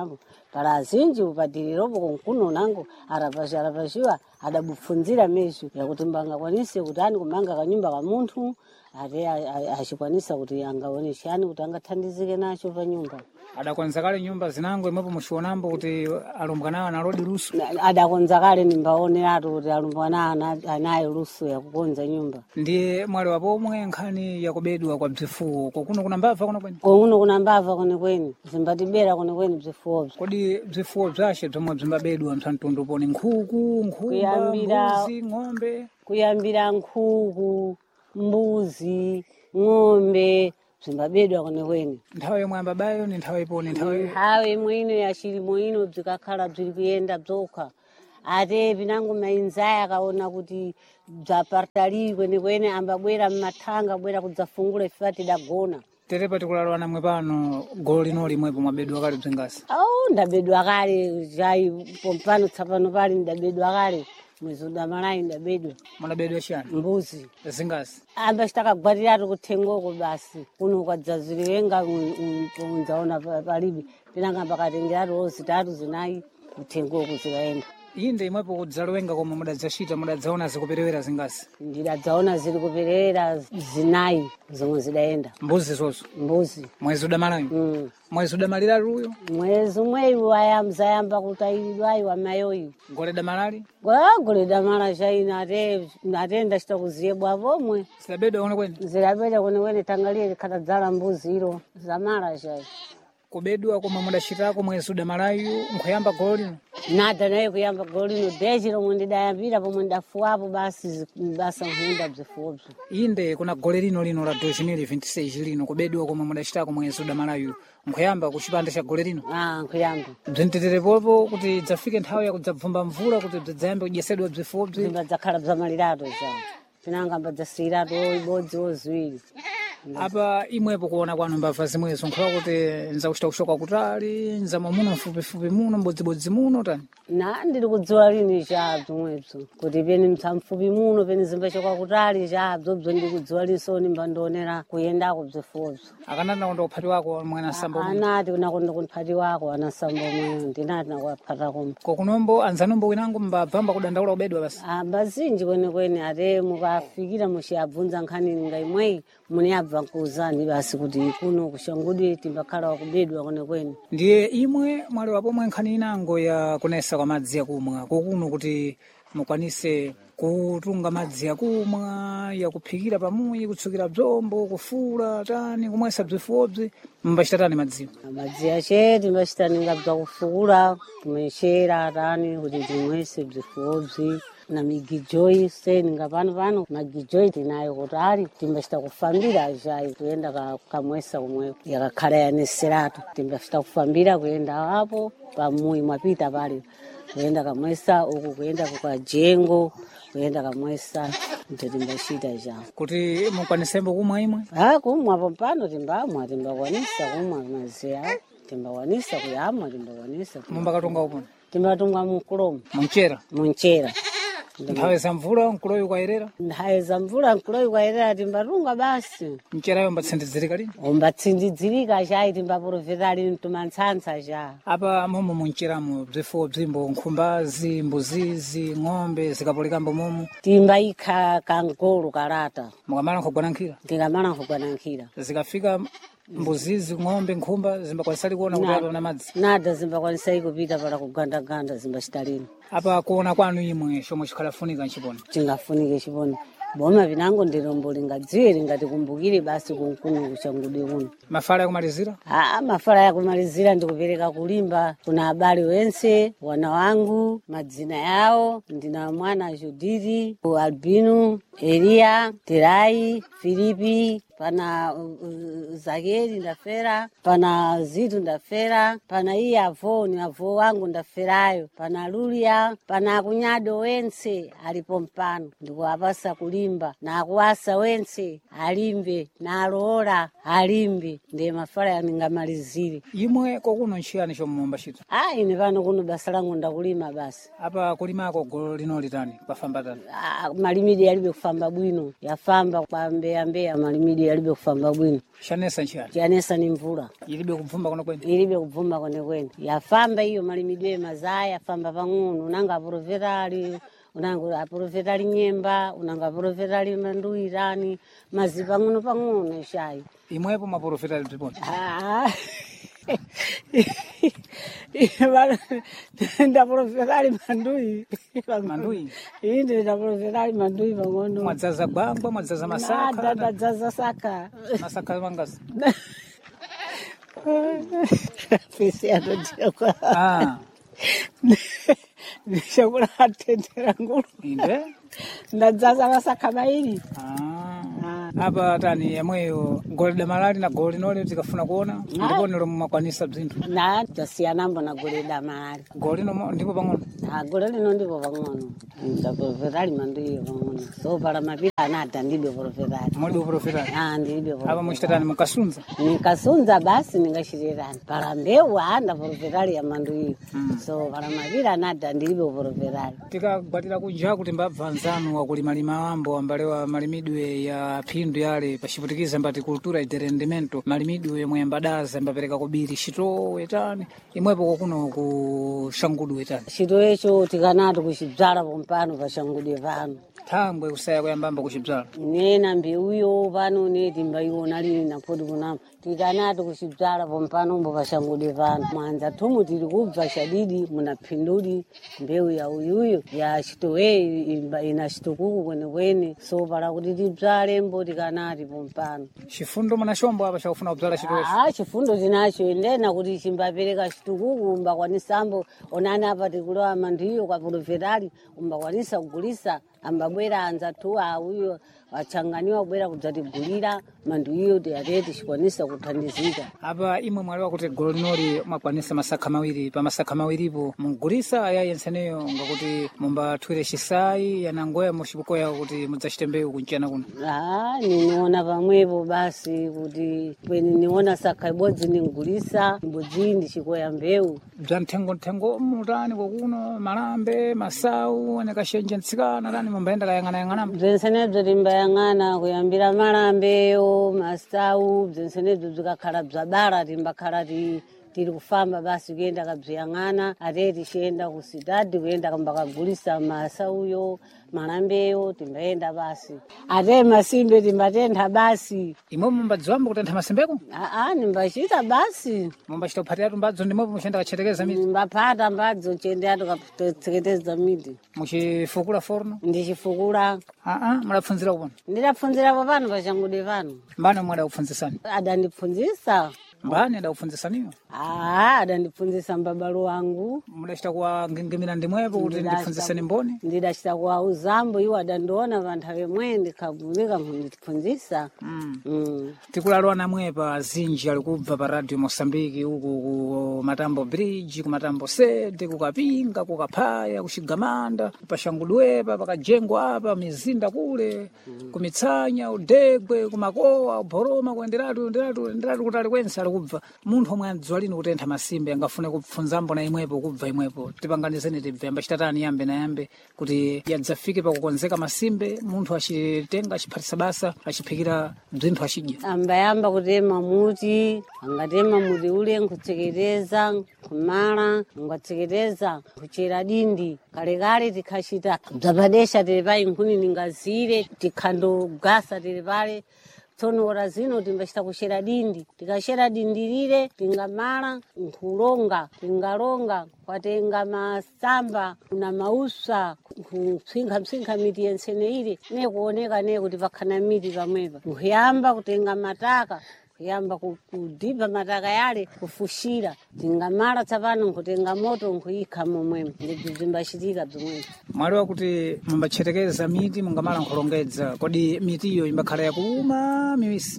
para azinji upadiriropo kunkuno nango arapashiwa adabupfunzira mezu yakuti mbangakwanise kuti ani kumanga kanyumba ka munthu ate achikwanisa kuti angaone chani kuti angathandizike nacho pa nyumba. Adakonza kale nyumba zinango imwepo muchionambo kuti alumbwana analodi luso. Adakonza kale nimbaoneratu kuti alumbwana anayo luso yakukonza nyumba. Ndiye mwali wapomwe nkhani yakubedwa kwa bzifuwo kokuno kuna mbava kuno kweni. Kokuno kuna mbava kuno kweni zimbatibera kuno kweni bzifuwo. Kodi bzifuwo bzashe bzomwe bzimbabedwa msantundu poni nkhuku, nkhumba, mbuzi, ng'ombe. Kuyambira nkhuku, mbuzi, ng'ombe zimbabedwa kuno kweni. Nthawi yomwe ambabayo ni nthawi iponi nthawi imwe ino yachilimo ino bzikakhala bziri kuyenda bzokha. Ate pinango mainzaya akaona kuti bzapartali kwenekwene ambabwera mmathanga bwera kudzafungula ife tidagona. Terepa tikulalwana mwe pano golo lino limwepo mwabedwa kale bzingasi. Ndabedwa kale chai pompano tsapano pali ndabedwa kale. Mwezi udamalayi ndabedwa. Munabedwa chani? Mbuzi. Zingasi. Amba chitakagwatiratu kuthengoko basi. Kuno kwadzaziriwenga unzaona palibe. Pinanga pakatengeratu ozitatu zinayi kuthengoko zikaenda. Inde imwepo kudzalowenga koma mudadzachita mudadzaona zikuperewera zingasi. Ndidadzaona ziri kuperewera zinayi zomwe zidaenda. Mbuzi zozo. Mbuzi. Mwezi udamalayi. Mwezi udamaliratu uyo. Mwezi umweyu wayamba kutayiridwayi wamayoyu. Gole damalali. Gole damala chaina ate ndachita kuziyebwa pomwe. Zidabedwa kuno kweni. Zidabedwa kuno kweni tangalie likatadzala mbuzi ilo zamala chai. Kubedwa koma mudachitako mwezi udamalayu nkuyamba golo lino. Nada naye kuyamba golo lino dechi lomwe ndidayambira pomwe ndafuwapo basi basa nkhunda bzifuwobzo. Inde kuna gole lino la 2026 lino kubedwa koma mudachitako mwezi udamalayu nkuyamba kuchipanda cha gole lino. Nkuyamba. Bzinteterepopo kuti dzafike nthawi yakudzabvumba mvula kuti bzidzayambe kudyetsedwa bzifuwobzi. Zimbadzakhala bzamalirato cha. Pinanga mbadzasiratu ibodzi oziwiri. Apa imwepo kuona kwanu mbava zimwezo nkhola kuti nzakuchita kushoka kutali nzama muno mfupifupi muno mbodzibodzi muno tani. Ndiri kudziwa lini chabzo mwebzo kuti peni mfupi muno peni zimbachoka kutali chabzo ndiri kudziwa lisoni mbandonera kuyendako bzifuwobzo. Akanati nakonda kuphati wako mwana sambo. Anati nakonda kuphati wako anasambo mwe ndinati nakuphata kombo. Kokunombo anzanombo winango mbabvamba kudandaula kubedwa basi. Bazinji kwenekwene ate mukafikira muchiyabvunza nkhani ngaimweyi mune abva nkuzani basi kuti kuno kushangudi timbakhala wakubedwa kwenekwene. Ndiye imwe mwali wapomwe nkhani inango ya kunesa kwa madzi yakumwa kokuno kuti mukwanise kutunga madzi yakumwa yakuphikira pamuyi kutsukira bzombo kufula tani kumwesa bzifuwobzi mbachita tani madziwo. Madzi yache timbachita ninga bzakufukula kumechera tani kuti timwese bzifuwobzi na migijoyi seninga pano magijoyi tinayo kutali timbachita kufambira ajayi kuyenda kamwesa kumwe yakakhala yaneseratu timbachita kufambira kuyenda apo pamuyi mwapita pali kuyenda kamwesa uku kuyenda kukajengo kuyenda kamwesa timbachita jawo kuti mukwanisembo kumwa imwe. Kumwa pompano timbakwanisa kumwa maziya timbakwanisa kuyamwa timbakwanisa. Mumbakatunga upona. Timbatunga mkulomo. Munchera. Nthawi za mvula nkuloyi ukayerera. Nthawi za mvula nkuloyi ukayerera timbatunga basi. Mcherayo mbatsindidzirika lini? Umbatsindidzirika chayi timbapuruvita lini tumantsantsa cha. Apa momo muncheramo bzifuwo bzimbo nkhumbazi mbuzizi ng'ombe zikapolekambo momo. Timbayikha kangolo kalata. Mukamala nkugwanankhira. Tingamala nkugwanankhira. Zikafika mbuzizi ng'ombe nkhumba zimbakwanisali kuona kuti apa na madzi. Nada zimbakwanisai kupita pala kugandaganda zimbachita lini. Apa kuona kwanu imwe chomwe chikhalafunika nchiponi. Chingafunike chiponi. Boma vinango ndirombo lingadziwe lingatikumbukire basi kunkuno kuchangudi kuno. Mafala yakumalizira? Mafala yakumalizira ndikupereka kulimba kuna habari wense wana wangu madzina yao ndina mwana Judith, Albino, Elia, Terai, Filipi, pana Zageri ndafera, pana Zitu ndafera, pana hii avo ni avo wangu ndaferayo, pana Lulia, pana kunyado wense alipo mpano ndikuwapasa kulimba na akuwasa wense alimbe na aloora alimbe ndiye mafala yaningamalizire. Imwe kokuno nchiyani chomumba chito? Ine pano kuno basa langu ndakulima basi. Apa kulimako golo lino litani pafamba tani? Malimidi yalibe kufamba bwino yafamba kwa mbeya malimidia yalibe kufamba bwino. Shanesa nchani. Chanesa ni mvula. Ilibe kuvumba kono kwene. Ilibe kuvumba kone. Yafamba hiyo malimidwe mazaya famba pang'ono unanga provetali unanga provetali nyemba unanga provetali manduirani mazi pang'ono shayi. Imwepo maprofetali tiponi. Nda provetali mandui. Inde nda provetali mandui pang'ono. Mwadzaza gwangwa, mwadzaza masaka. Mwadzaza saka. Masaka mangazi. Pesi ya kwa. Nishakula atendera ngulu. Inde? Ndadzaza masaka mairi. Apa tani yamweyo goli damalali na goli nole tikafuna kuona ndipo nilo mmakwanisa bzinthu na tasiyana mbona goli damalali goli no ndipo pang'ono goli lino ndipo pang'ono ndaprovetali mandiyo pang'ono so para mapira anata ndibe provetali modi provetali ndibe apa muchitatani mukasunza nikasunza basi ningashirirani para mbeu anda provetali ya mandiyo so para mapira anata ndibe provetali tikagwatira kunja kuti mbabva nzanu wakulimalima wambo ambalewa malimidwe ya pindu yale pachiputikiza mbati kultura ide rendimento malimidwe yomwe mbadaza mbapereka kubiri chito wetani imwepo kokuno ku Shangudu wetani chito echo tikanati kuchibzala pompano pa Shangudu pano thangwe kusaya kuyambamba kuchibzala nena mbeuyo pano neti mbaiona lini napoti kunama tikanati kuchibzala pompano mbo pa Shangudu pano mwanza thumu tili kubva shadidi munapindudi mbeu ya uyuyo ya chitowe ina chitukuku kwenekwene so para kuti tibzale mbo tikanati pompano chifundo munashombo apa chakufuna kubzala chitowe chifundo tinacho endena kuti chimbapereka chitukuku mbakwanisambo onani apa tikulowa mandiyo kwa provetali umbakwanisa kugulisa ambabwera anza tu uyo wachanganiwa kubwera kudzatigulira mandu iyo tiyateti chikwanisa kuthandizika apa imwe mwaliwa kuti golo linoli mwakwanisa masakha mawiri pa masakha mawiripo mugulisa aya yenseneyo ngakuti mumbathwire chisayi yanangoya muchibukoya kuti mudzachite mbewu kunchana kuno niniona pamwepo basi kuti pweni niona sakha ibodzi ningulisa ibodzi ndichikoya mbewu bza mthengo mutani kokuno malambe masau anekashenje ntsikana tani mumbaenda kayang'ana bzensenebzo timbayang'ana kuyambira malambeyo masau bzensenebzo bzikakhala bzabala timbakhala tiri kufamba basi kuyenda kabziyang'ana ate tichiyenda ku sidadi kuyenda kambakagulisa masauyo malambeyo timbayenda basi ate masimbe timbatentha basi imwe mumbadziwamba kutentha masimbeko nimbachita basi mumbachita kuphatiratu mbadzo ndimwepo muchenda kachetekeza miti nimbaphata mbadzo chiyendeyatu kapteketeza miti muchifukula forno ndichifukula mudapfunzira kupona ndidapfunzirapo pano pa Shangudu pano mbana mwe adakupfunzisani adandipfunzisa mbani adakupfunzisaniyo adandipfunzisa mbabalo wangu mudachita kuwa ngengimira ndimwepo kuti ndipfunzisani mboni ndidachita kuwa uzambo iwo adandiona panthawe mwe ndikhagunika ndipfunzisa tikulalwa namwe pa zinji ali kubva pa radio Mosambiki uku ku Matambo Bridge ku Matambo Sede ku Kapinga ku Kaphaya ku Chigamanda pa Shanguduwepa pakajengwa apa mizinda kule ku Mitsanya udegwe ku Makowa uboroma kuenderatu kuti ali kwense ali kubva munthu omwe adziwa lini kutentha masimbe angafune kupfunzambo na imwepo kubva imwepo tipanganizeni tibve ambachitatani yambe kuti yadzafike pakukonzeka masimbe munthu achitenga achiphatisa basa achiphikira bzinthu achidya ambayamba kutema muti angatema muti ule nkutseketeza kumala ngatseketeza kuchera dindi kalekale tikhachita bzapadesha tili pali nkhuni ningazire tikhandogasa tili pale tsono ora zino timbachita kushera dindi tikashera dindi lile tingamala nkulonga tingalonga kwatenga masamba na mausa kupsinkha miti yensene ile nekuoneka kuti pakhana miti pamwepa kuyamba kutenga mataka kuyamba kudipa mataka yale kufushira tingamala tsapano nkutenga moto nkuyikha momwemo ndibzi bzimbachitika bzomwepo mwaliwa kuti mumbachetekeza miti mungamala nkulongedza kodi mitiyo imbakhala yakuuma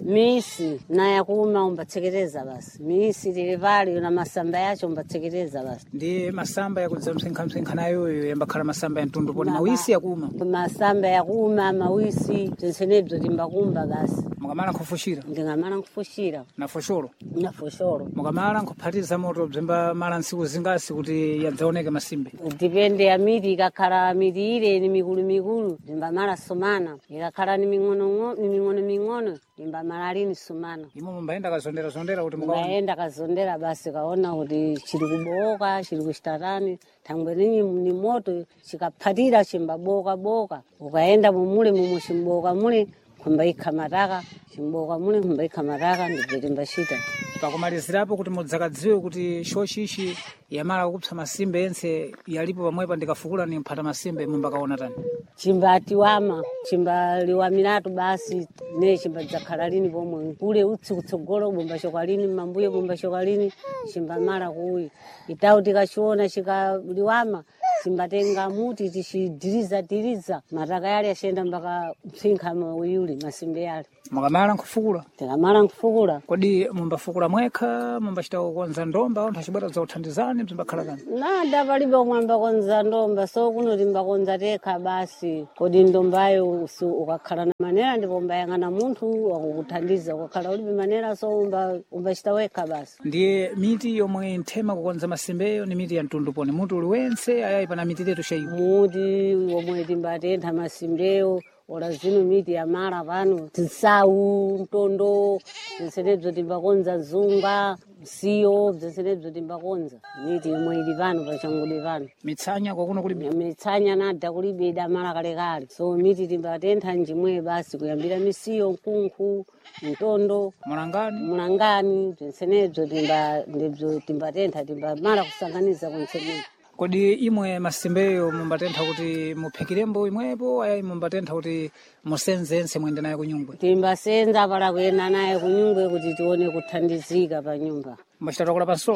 misi na yakuuma umbatseketeza basi misi tili pali na masamba yacho umbatseketeza basi ndi masamba yakudza msinkha nayoyo yambakhala masamba ya mtundu poni mawisi yakuuma masamba yakuuma mawisi zensenebzo timbakumba basi mungamala nkufushira ndingamala nkufushira shira na fosholo na fosholo. mukamala nkuphatiza moto bzimba mala ntsiku zingasi kuti yadzaoneke masimbe. Dipende ya miti, ikakhala miti ile ni mikulu bzimba mala sumana, ikakhala ni ming'ono bzimba mala lini sumana. Imo mumbayenda kazondera kuti mukaona. Mukaenda kazondera basi kaona kuti chili kuboka chili kuchitatani thangwe ni moto chikaphatira chimbaboka ukaenda mumule mumu chimboka mule kumbaikha mataka chimboka mule kumbaikha mataka ndibve timbachita. Pakumalizirapo kuti mudzakadziwe kuti shochishi yamala kukupsa masimbe ense yalipo pamwepa ndikafukula ni mphata masimbe mumbakaona tani. Chimbatiwama chimbaliwamiratu basi ne chimbadzakhala lini pomwe kule utsi kutsogolo bomba shokalini mambuye bomba shokalini chimbamala kuyi itau tikachiona chikaliwama chimbatenga muti tichidiriza mataka yale yashenda mpaka msinkha mawiyuli masimbe yale. Mukamala nkufukula. Tikamala nkufukula. Kodi mumbafukula mwekha mumbachita kukonza ndomba anthu achibwera zauthandizani bzimbakhala kani. Nada palibe mwamba konza ndomba so kuno timbakonza tekha basi kodi ndombayo ukakhala na manera ndipo mbayang'ana munthu wakukuthandiza ukakhala ulibe manera so umbachita wekha basi. Ndiye miti yomwe nthema kukonza masimbeyo ni miti ya mtundu poni muti uliwense ayayi pana miti letu shaibu. Muti womwe timbatentha masimbeyo ora zino miti ya mara pano tisau mtondo zinsenebzo timbakonza zunga siyo zinsenebzo timbakonza miti imwe ili pano pachangudi pano. Mitsanya kwakuno kulibe. Mitsanya nada kulibe idamala kalekale so miti timbatentha njimwe basi kuyambira misiyo nkunkhu mtondo mulangani zinsenebzo timbatentha timbamala kusanganiza kunsenebzo. Kodi imwe masimbeyo mumbatentha kuti muphikirembo imwepo ayayi mumbatentha kuti musenze ense mwende naye kunyungwe. Timbasenza pala kuyenda naye kunyungwe kuti tione kuthandizika pa nyumba. Mbachitatakula pansolo.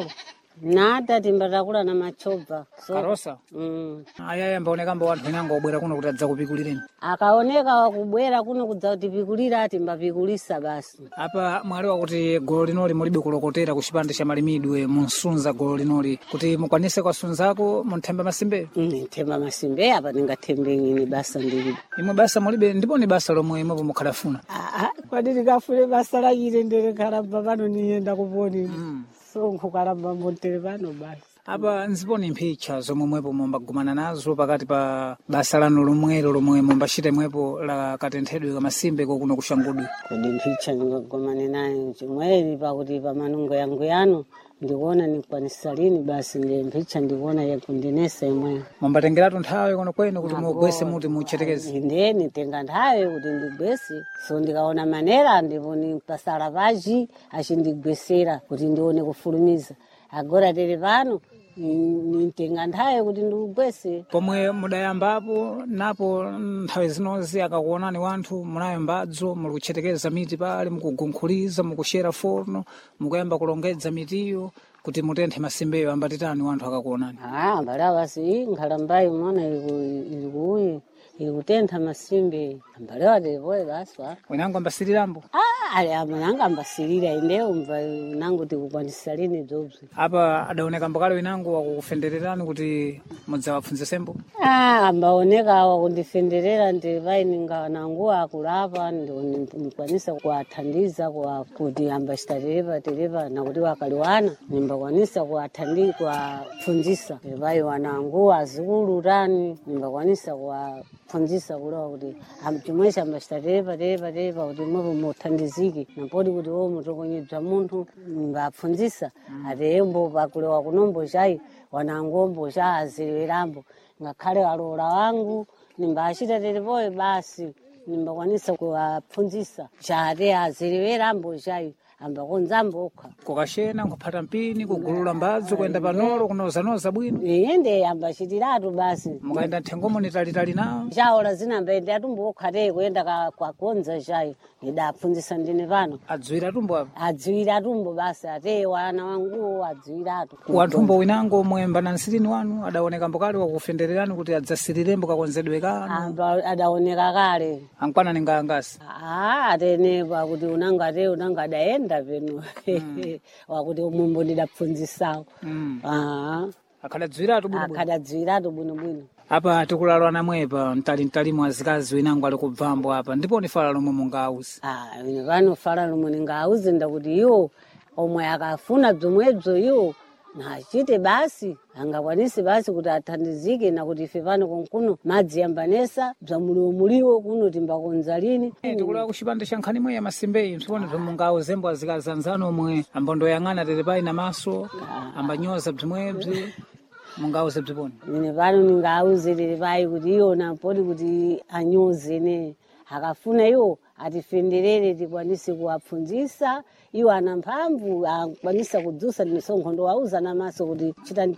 Nada timbatakula na machobva. Karosa. Ayayi ambaonekambo wanthu inango obwera kuno kuti adzakupikulireni. Akaoneka wakubwera kuno kudza kutipikulira timbapikulisa basi. Apa mwalewa kuti golo linoli mulibe kulokotera ku chipande cha Malimidwe munsunza golo linoli kuti mukwanise kwasunzako munthemba masimbeyo. Nthemba masimbeyo apa ningathembe ngini basa ndilibe. Imwe basa mulibe ndipo ni basa lomwe imwepo mukhalafuna. Kwadi ndikafune basa la chitendere khalamba pano niyenda kuponi. So nkhukalamba montere pano basi. Apa nziponi mphicha zomwe mwepo mumbagumana nazo pakati pa basa lanu lomwe mumbachite mwepo la katenthedwe ka masimbe kokuno kushangudwe. Kodi mphicha ndingagumane naye chimweri pakuti pa manungo yangu yanu ndikuona nikwanisa lini basi ndiye mphicha ndikuona yakundinesa imweyo. Mumbatengeratu nthawi kono kwenu kuti mugwese muti muchetekeze. Ndiye nitenga nthawi kuti ndigwese so ndikaona manera ndipo nipasala pachi achindigwesera kuti ndione kufulumiza agora tere pano nitenga nthawi kuti ndigwese. Pomwe mudayambapo napo nthawi zinozi akakuonani wanthu munayo mbadzo muli kuchetekeza miti pale mukugunkhuliza mukushera forno mukuyamba kulongedza mitiyo kuti mutenthe masimbeyo ambatitani wanthu akakuonani. Mbala basi nkhalambayi mona ilikuyi ilikutentha masimbe ambalewa telepoye basi wa. Winango ambasirirambo. Ali amananga ambasilira indeo nangu tikukwanisa lini dzobzi. Apa adaoneka mbakale winango wakukufendererani kuti mudzawapfunzisembo. Ambaoneka wakundifenderera ndivayi nangu akulapa ndikwanisa kuwathandiza kuti ambachita tereva nakuti wakaliwana nimbakwanisa kuwapfunzisa vayi wanangu azikulu tani nimbakwanisa kuwapfunzisa kulewa kuti chimweshe ambachita tereva kuti mwepo muthandizike napoti kuti mutokonyedza munthu mbapfunzisa ateyembo pakulewa kunombo chayi wanangombo cha azilewerambo ngakhale alola wangu nimbachita telepoye basi nimbakwanisa kuwapfunzisa chate azilewerambo chayi ambakonzambo okha. Kukashena nkuphata mpini kugulula mbadzo kuyenda panolo kunozanoza bwino. Inde ambachitiratu basi. Mukayenda nthengomo nitalitali nawo. Chaola zinambayenda atumbo okhate kuyenda kwakonza chayi ndidapfunzisa ndine pano. Adziwira tumbo apo. Adziwira tumbo basi ate wana wanguwo adziwiratu. Wanthumbo winango mwemba na nsirini wanu adaoneka mbokale wakufendererani kuti adzasirirembo kakonzedwe kanu. Adaoneka kale. Ankwana ningangasi. Atene pakuti unanga adaenda peno wakuti umwembo ndidapfunzisawo. Akadadziwiratu bwino. Akadadziwiratu bwino. apa tikulalwa namwepa mtalimu azikazi winango ali kubvambo apa ndipo ni fala lomwe mungauzi ine pano fala lomwe ningauzi ndakuti iwo omwe akafuna bzomwebzo iwo nachite basi angakwanisi basi kuti athandizike nakuti ife pano konkuno madzi yambanesa bzamuliwo kuno timbakonza lini tikulawa kuchipande cha nkhani mwe ya masimbeyi msipone bzomungauzi embo azikazi anzano omwe ambandoyang'ana telepai na maso ambanyoza bzimwebzi mungauze bzipone ine pano ningauze telepai kuti iwo nampoti kuti anyoze ne akafuna iwo atifenderere tikwanise kuwapfunzisa iwo ana mphamvu akwanisa kudzusa misonkho wauza namaso kuti chitani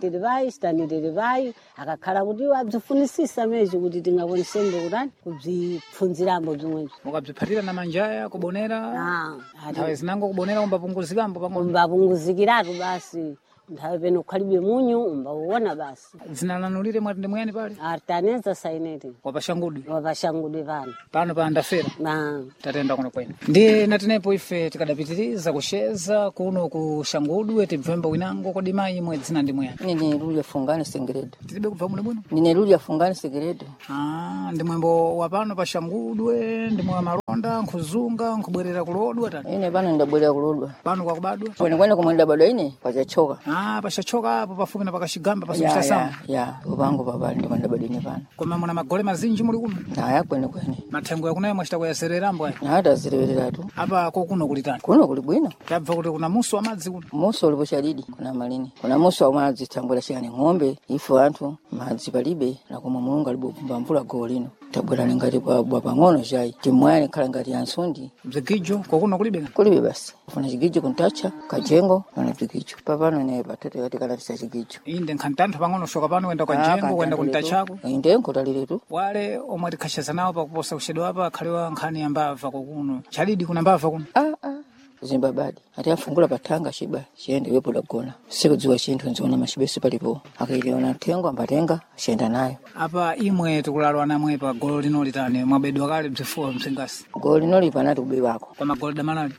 telepai akakhala kuti iwo abzifunisisa meji kuti tingakonisembe kutani kubzipfunzirambo bzimwezo mukabziphatira na manjaya kubonera nthawe zinango kubonera umbapunguzikamo pang'ono umbapunguzikiratu basi nthawe peno kukhalibe munyu umbauona basi dzina lanu lile mwati ndi muyani pale artaneza saineti wapashangudi pano pano pa andafera tatenda kuno kwene ndiye natinepo ife tikadapitiriza kusheza kuno ku Shangudwe tibvemba winango kodi mayi imwe dzina ndi muyani nine Lulia Fungani Segredo tilibe kubva muno bwino nine Lulia Fungani Segredo ndi mwembo wa pano pa Shangudwe ndi mwa malonda nkuzunga nkubwerera kulodwa tani ine pano ndabwerera kulodwa pano kwa kubadwa kwene kumwe ndabadwa ine pachachoka pachachoka apo pafupi na pakashigamba pasukucha sama upango papali ndipo ndabadwa ine pano koma muna magole mazinji muli kuno kwene mathengo yakunayo mwachita kuyasererambo ayi hata zirewereratu apa kokuno kulitani kuno kuli bwino tabva kuti kuna muso wa madzi kuno muso ulipo chadidi kuna malini kuna muso wa madzi tambula chani ng'ombe ifu anthu madzi palibe na koma mulungu alibokumba mvula golino tabwera ngati bwa pang'ono chai timwani khala ngati ansundi bzigijo kokuno kulibe basi funa chigijo kuntacha kajengo na chigijo papano ne patete kati kana tisa chigijo inde nkhantantho pang'ono shoka pano wenda kajengo wenda kuntachako inde nkotaliretu wale omwe tikhasheza nawo pakuposa kushedwa apa khaliwa nkhani yambava kokuno chalidi kuna mbava kuno zimbabadi ati afungula patanga shiba chiende wepo lagona sikudziwa chinthu nziona machibesi palipo akailiona tengo ambatenga chienda nayo apa imwe tikulalwa namwe pa golo lino litane mwabedwa kale bzifuwa msingasi golo lino lipanati kubi wako kwa magolo damanali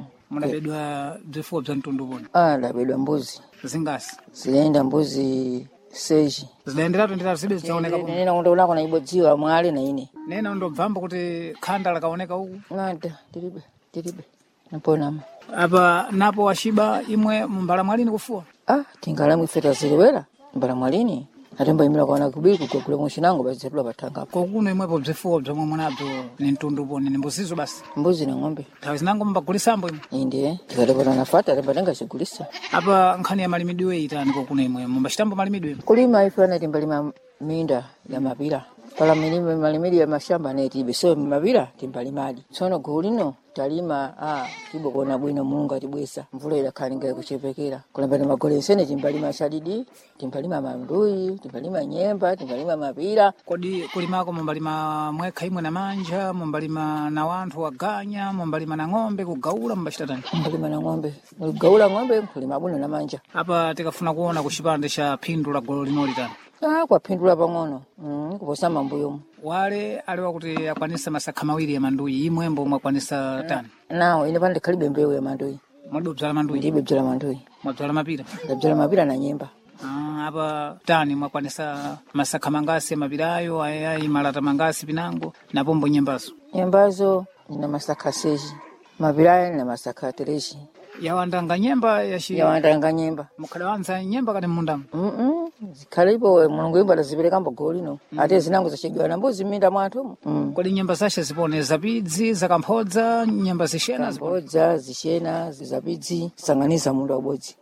mudabedwa bzifuwa bza mtundu poni dabedwa mbuzi zingasi zilienda mbuzi seji zidaenderatu nditatu zibe zitaoneka poni nena undaulako na ibodziwa mwale na ine nena undobvamba kuti khanda lakaoneka uku nada tilibe napona apa napo washiba imwe mbala mwalini kufuwa tingalamu ifeta ziliwera mbala mwalini atemba imila kwa kubiku kwa kule mwishinango basi zitula batanga kokuno imwepo bzifuwa bzomwe mwanabzo ni mtundu poni ni mbuzizo basi mbuzi na ng'ombe thawe zinango mbagulisambo imwe inde tikatapata nafata atemba tenga sigulisa apa nkhani ya malimidwe itani kokuno imwe mumbachitambo malimidwe kulima ifana timbalima minda ya mapira pala milime malimidi ya mashamba netibe so mapira timbalimadi tsono golino talima tibo kona bwino mulungu atibwesa mvula ila khaninga kuchepekera kulambana magole sene timbalima shadidi timbalima mandui timbalima nyemba timbalima mapira kodi kulimako mumbalima mwekha imwe na manja mumbalima na wanthu waganya mumbalima na ng'ombe kugaula mumbachita mumbalima na ng'ombe kugaula ng'ombe kulima bwino na manja apa tikafuna kuona kuchipande cha phindu la golo lino litani kwa phindula pang'ono kuposa mambuyo wale aliwa kuti akwanisa masakha mawiri ya mandui imwembo mwakwanisa tani nawo ine pano ndikhalibe mbewu ya mandui mwabzala mandui ndibe bzala mandui mwabzala mapira ndabzala mapira na nyemba apa tani mwakwanisa masakha mangasi mapirayo ayayi malata mangasi pinango napombo nyembazo ina masakha seji mapirayo na masakha tereji yawandanga nyemba yawandanga nyemba mukhale wanza nyemba kati mundamo zikhalipo mulungu imba taziperekambo golino ate zinango zachedwa na mbuzi minda mwathu kodi nyemba zashe zipone zapidzi zakamphodza nyemba zishena zipodza zishena zapidzi sanganiza mundu wabodzi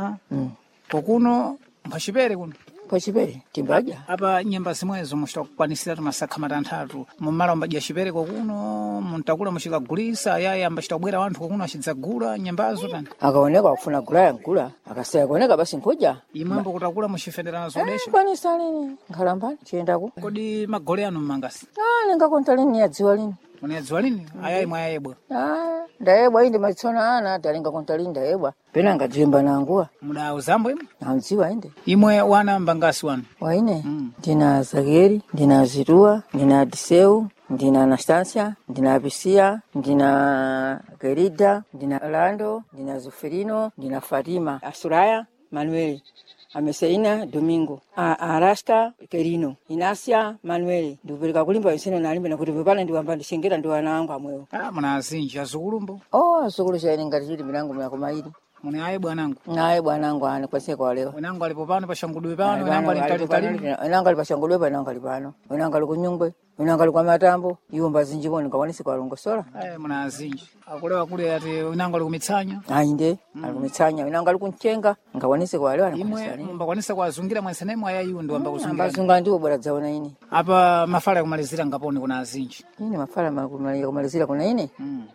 kokuno mpachipere kuno pachipere timbaja apa nyemba zimwezo muchita kukwanisira masakha matanthatu mumala umbadya chipere kokuno muntakula muchikagulisa ayayi ambachita kubwera wanthu kokuno achidzagula nyembazo tani akaoneka kufuna gula yankula akasaya kuoneka basi nkuja imwembo kutakula muchifendera zodesha kwanisa lini nkhalambani chiyendaku kodi magole anu mmangasi ningakonta lini yadziwa lini unayadziwa lini ayayi mwayayebwa ndayebwa indi machitsona ana talinga konta lini ndayebwa pena ngadzimba nanguwa mudawuzambo imwe namdziwa inde imwe wana mbangasi wanu waine ndina Zakeri ndina Zirua ndina Diseu ndina Anastasia ndina Abisia ndina Gerida ndina Lando ndina Zuferino ndina Fatima Asuraya Manueli Ameseina Domingo, Arasta Querino, Inacia Manuel, ndikupereka kulimba nsene nalimba nakuti pepana ndiwamba ndishengera ndi wana wangu amwewo. Muna azinji azukulumbo. Azukulu chaine ngati chili milango myako mairi. Mune aye bwanangu. Naye bwanangu ane kwase kwa leo. Wenangu alipo pano pashangudwe pano, wenangu alitali. Wenangu alipashangudwe pano, wenangu alipano. Wenangu alikunyungwe, wenangu alikwa matambo, yumba zinjibo nikawanisi kwa longosola. Muna azinji. Akulewa kule ati wenangu alikumitsanya. Ainde, alikumitsanya. Wenangu alikunchenga, nikawanisi kwa leo. Imwe mbakwanisa kwa zungira mwensenemu ayayu ndo amba kuzungira. Amba zunga ndiwo bora zaona ini. Apa mafala kumalizira ngaponi kuna azinji. Ini mafala kumalizira kuna ini?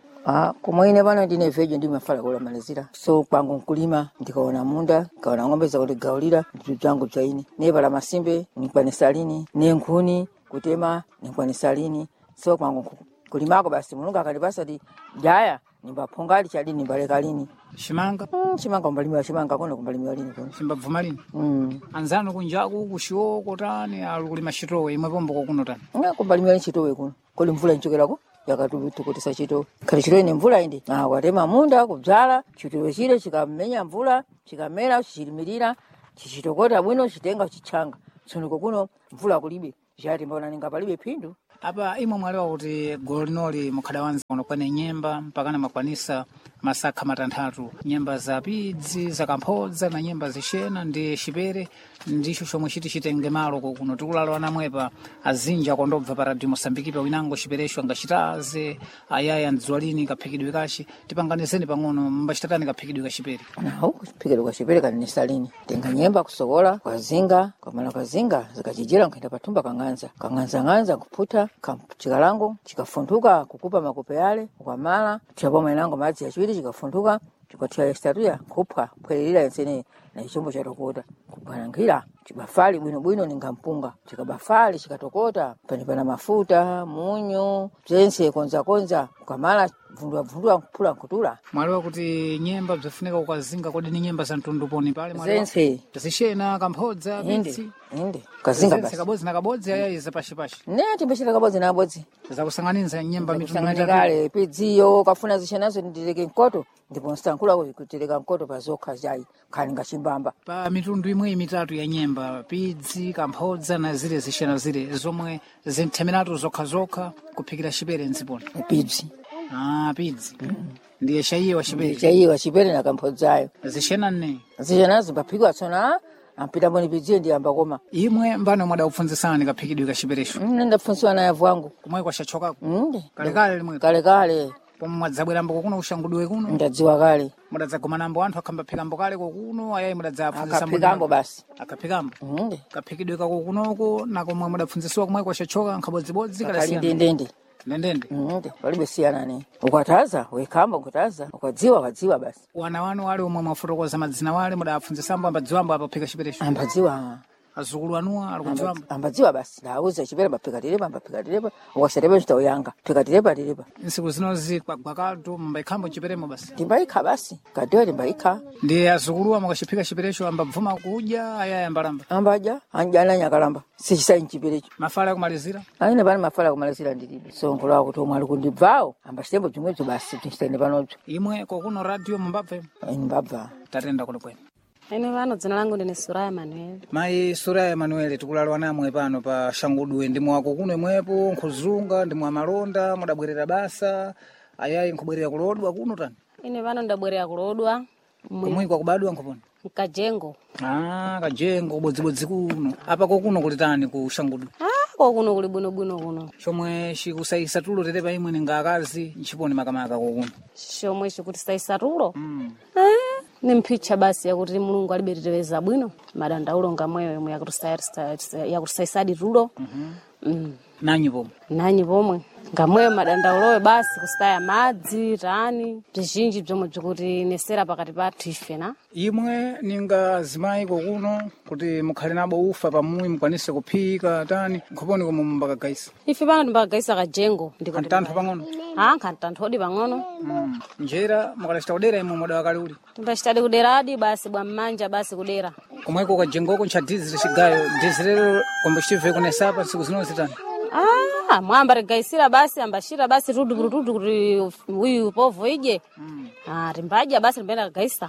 Kumwine bana ndine veje ndi mafala kula malizira. So kwangu nkulima ndikaona munda, kaona ng'ombe za kuligaulira vitu vyangu chaini. Nebala masimbe nikwane salini, nenkuni kutema nikwane salini. So kwangu kulimako basi Mulungu akalibasa di jaya nimbapungali chali nimbaleka lini. Shimanga? Shimanga mbalimiwa shimanga kono kumbalimiwa lini kono. Shimba vumalini? Anzano kunjaku kushioko tani alukulima shitowe imwe pombo kuno tani? Kumbalimiwa shitowe kuno. Kuli mvula nchokerako yakatukutisa chito. Kali chitowe ni mvula indi. Watema munda kudzala chitowe chile chikamenya mvula chikamera chichilimirira chichitokota bwino chitenga chichanga. Tsono kuno mvula kulibe. Jati mbona ningapalibe phindu. Apa imwe mwalewa kuti golo linoli mukhadawanza unokwane nyemba mpakana makwanisa masakha matanthatu, nyemba za pidzi zakamphodza na nyemba zishena ndi shipere ndicho chomwe chitenge malo kuno tikulalo anamwepa azinji akondobva pa radio Mosambiki pa winango chiperesho angachitaze ayaya mdziwa lini kaphikidwe kachi tipanganizeni pang'ono mbachitani kaphikidwe kachipere. Kaphikidwe kachipere kani salini tenga nyemba kusokola kwa zinga kwa mala kwa zinga zikachijira nkaenda patumba kanganza kuputa chikalango chikafunduka kukupa makope yale ukamala chapa mwenango madzi yachwiri chikafunduka chikatia estatuya kupha pwelelera yensene na chombo cha tokota kupanangira chibafali bwino ningampunga chikabafali chikatokota pana mafuta munyu zense konza ukamala vundua kupula nkutula. Mwalewa kuti nyemba bzafunika ukazinga kodi ni nyemba za mtundu poni pale mwalewa zense zishena kamphodza bitsi inde kazinga basi kabodzi na kabodzi ayayi zapashi neti mbeshira kabodzi na kabodzi zakusanganiza nyemba mitundu mitatu pidziyo kafuna zishenazo ndireke nkoto ndipo nstankula kutereka nkoto pazokha jayi khani ngachimbamba pa mitundu imwe mitatu ya nyemba pidzi kamphodza na zile zishena zile zomwe zenthemeratu zokha kuphikira shipere nziponi pidzi pidzi ndiye shaiwa shipere na kamphodzayo zishena nne zishenazo paphikwa tsona ampita mboni pidziyo ndiyamba koma imwe mbano mwada upfunzisani kaphikidwe kashiperesho nenda pfunsiwa na yavu wangu kumwe kwa shachokako kalekale limwe kalekale pomwe mwadzabwera mbo kuno ushangudwe kuno ndadziwa kale mudadzagomana mbo anthu akhamba phikambo kale kokuno ayayi mudadzapfunzisa akapikambo basi akaphikambo kaphikidwe kako kunoko na komwe mudapfunzisiwa kumwe kwa shachoka nkhabodzibodzi kali ndendende palibe siyana ne ukataza wekamba ukataza ukadziwa basi wana wanu wale omwe mwafotokoza madzina wale mudapfunzisambo ambadziwambo apaphika chiperesho ambadziwa azukulu anuwa alikudziwambo ambadziwa basi ndauza chipere paphika tirepa ukasatepa chitauyanga phika tirepa nsiku zinozi kwagwakatu mbaikhambo chiperemo basi timbaikha basi kadewa timbaikha ndi azukuluwa mukachiphika chiperesho ambabvuma kudya ayayi ambalamba ambaja anjana nyakalamba sichisayi chiperecho mafala akumalizira aine pani mafala akumalizira ndilibe sonkolawa kuti omwe ali kundibvawo ambachitembo chimwecho basi tichitane panobzo imwe kokuno radio mumbabve mbabva tatenda kuno kwene. Ine vano dzina langu ndine Suraya Manuel. Mai Suraya Manuel tikulalwa namwe pano pa Shangudwe ndi mwako kuno imwepo nkuzunga ndi mwa malonda mudabwerera basa ayayi nkubwerera kulodwa kuno tani. Ine vano ndabwerera kulodwa kumwe kwa kubadwa nkuponi Kajengo. Kajengo bodzibodzi kuno apa kokuno kuli tani ku Shangudwe. Kokuno kuli bwino kuno chomwe chikusayisa tulo tetepa imwe ninga akazi nchiponi makamaka kokuno chomwe chikutisayisa tulo ni mphicha basi yakuti Mulungu alibeteteza bwino madandaulo ngamweyo imwe yakutisayisadi tulo nanyi pomwe ngamweyo madandauloyo basi kusitaya madzi tani bzizhinji bzomwe bzikuti nesera pakati pathu ife na imwe ninga zimayi kokuno kuti mukhale nabo ufa pamuyi mukwanise kuphika tani nkhoponi komwe mumbakagaisa ife pano timbakagaisa kajengo kantantho pang'ono kantantho odi pang'ono njera mukalachita kudera imwe moda wakale uli timbachitadi kuderadi basi bwa mmanja basi kudera komweko kajengoko ncha dizili chigayo dizilero kombe chive kunesapa siku zinozi tani mwamba regaisira basi ambashira basi tudu kuti uyu povo ije timbaja basi timbenda kagaisa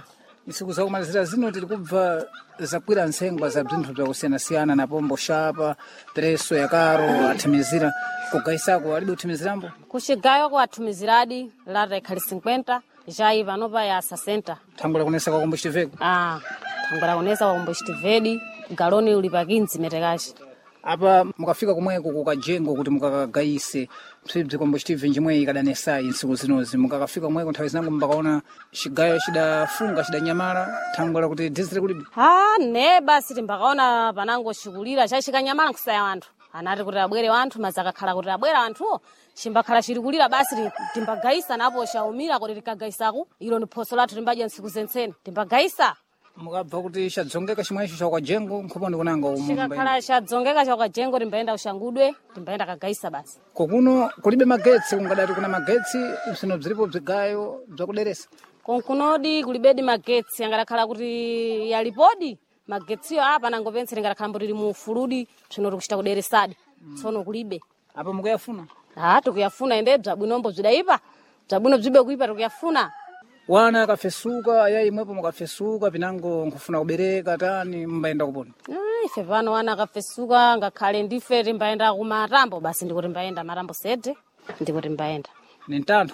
Ntsiku zakumalizira zino tiri kubva zakwira ntsengwa za bzinthu bzakusiyana-siyana na pombo shapa, preso ya karo, athimizira. Kugaisako alibe uthimizirambo? Kuxigayo kuathumiziradi, lata ikhali 50, jayi vanopa ya 60. Thangula kunesa kwa combustível? Thangula kunesa kwa combustível, galoni ulipa 15 metekaxi. Apa mukafika kumweko kukajengo kuti mukakagaise psibzi combustível njimwe ikadanesayi ntsiku zinozi mukakafika kumweko nthawi zinango mbakaona cigayo cidafunga cidanyamala thangula kuti dizili kulibe? Ne basi timbakaona panango xikulira chachikanyamala nkusaya wanthu. Anati kuti abwere wanthu mazakakhala kuti abwera wanthuwo chimbakhala chirikulira basi timbagaisa napo xaumira kuti tikagaisako ilo ni phoso lathu timbadya ntsiku zentsene timbagaisa. Mukabva kuti xadzongeka chimwecho chakwajengo nkhopo ndikunanga chikakhala xadzongeka chakwajengo timbayenda uxangudwe timbayenda kagaisa basi. Kokuno kulibe magetsi kungadati kuna magetsi bzino bzilipo bzigayo bzakuderesa? Konkunodi kulibedi magetsi angadakhala kuti yalipodi magetsiyo apa nangopense lingadakhala mboti mu fuludi bzino tikuchita kuderesadi tsono kulibe. Apa mukuyafuna? Tikuyafuna ende bzabwinombo bzidaipa bzabwino bzibe kuipa tikuyafuna. Wana akafesuka ayayi imwepo mukafesuka pinango nkufuna kubereka tani mbayenda kupona? Ife pano wana akafesuka ngakhale ndife timbayenda kumatambo basi ndikuti mbayenda matambo sede ndikuti mbayenda. Ni ntantho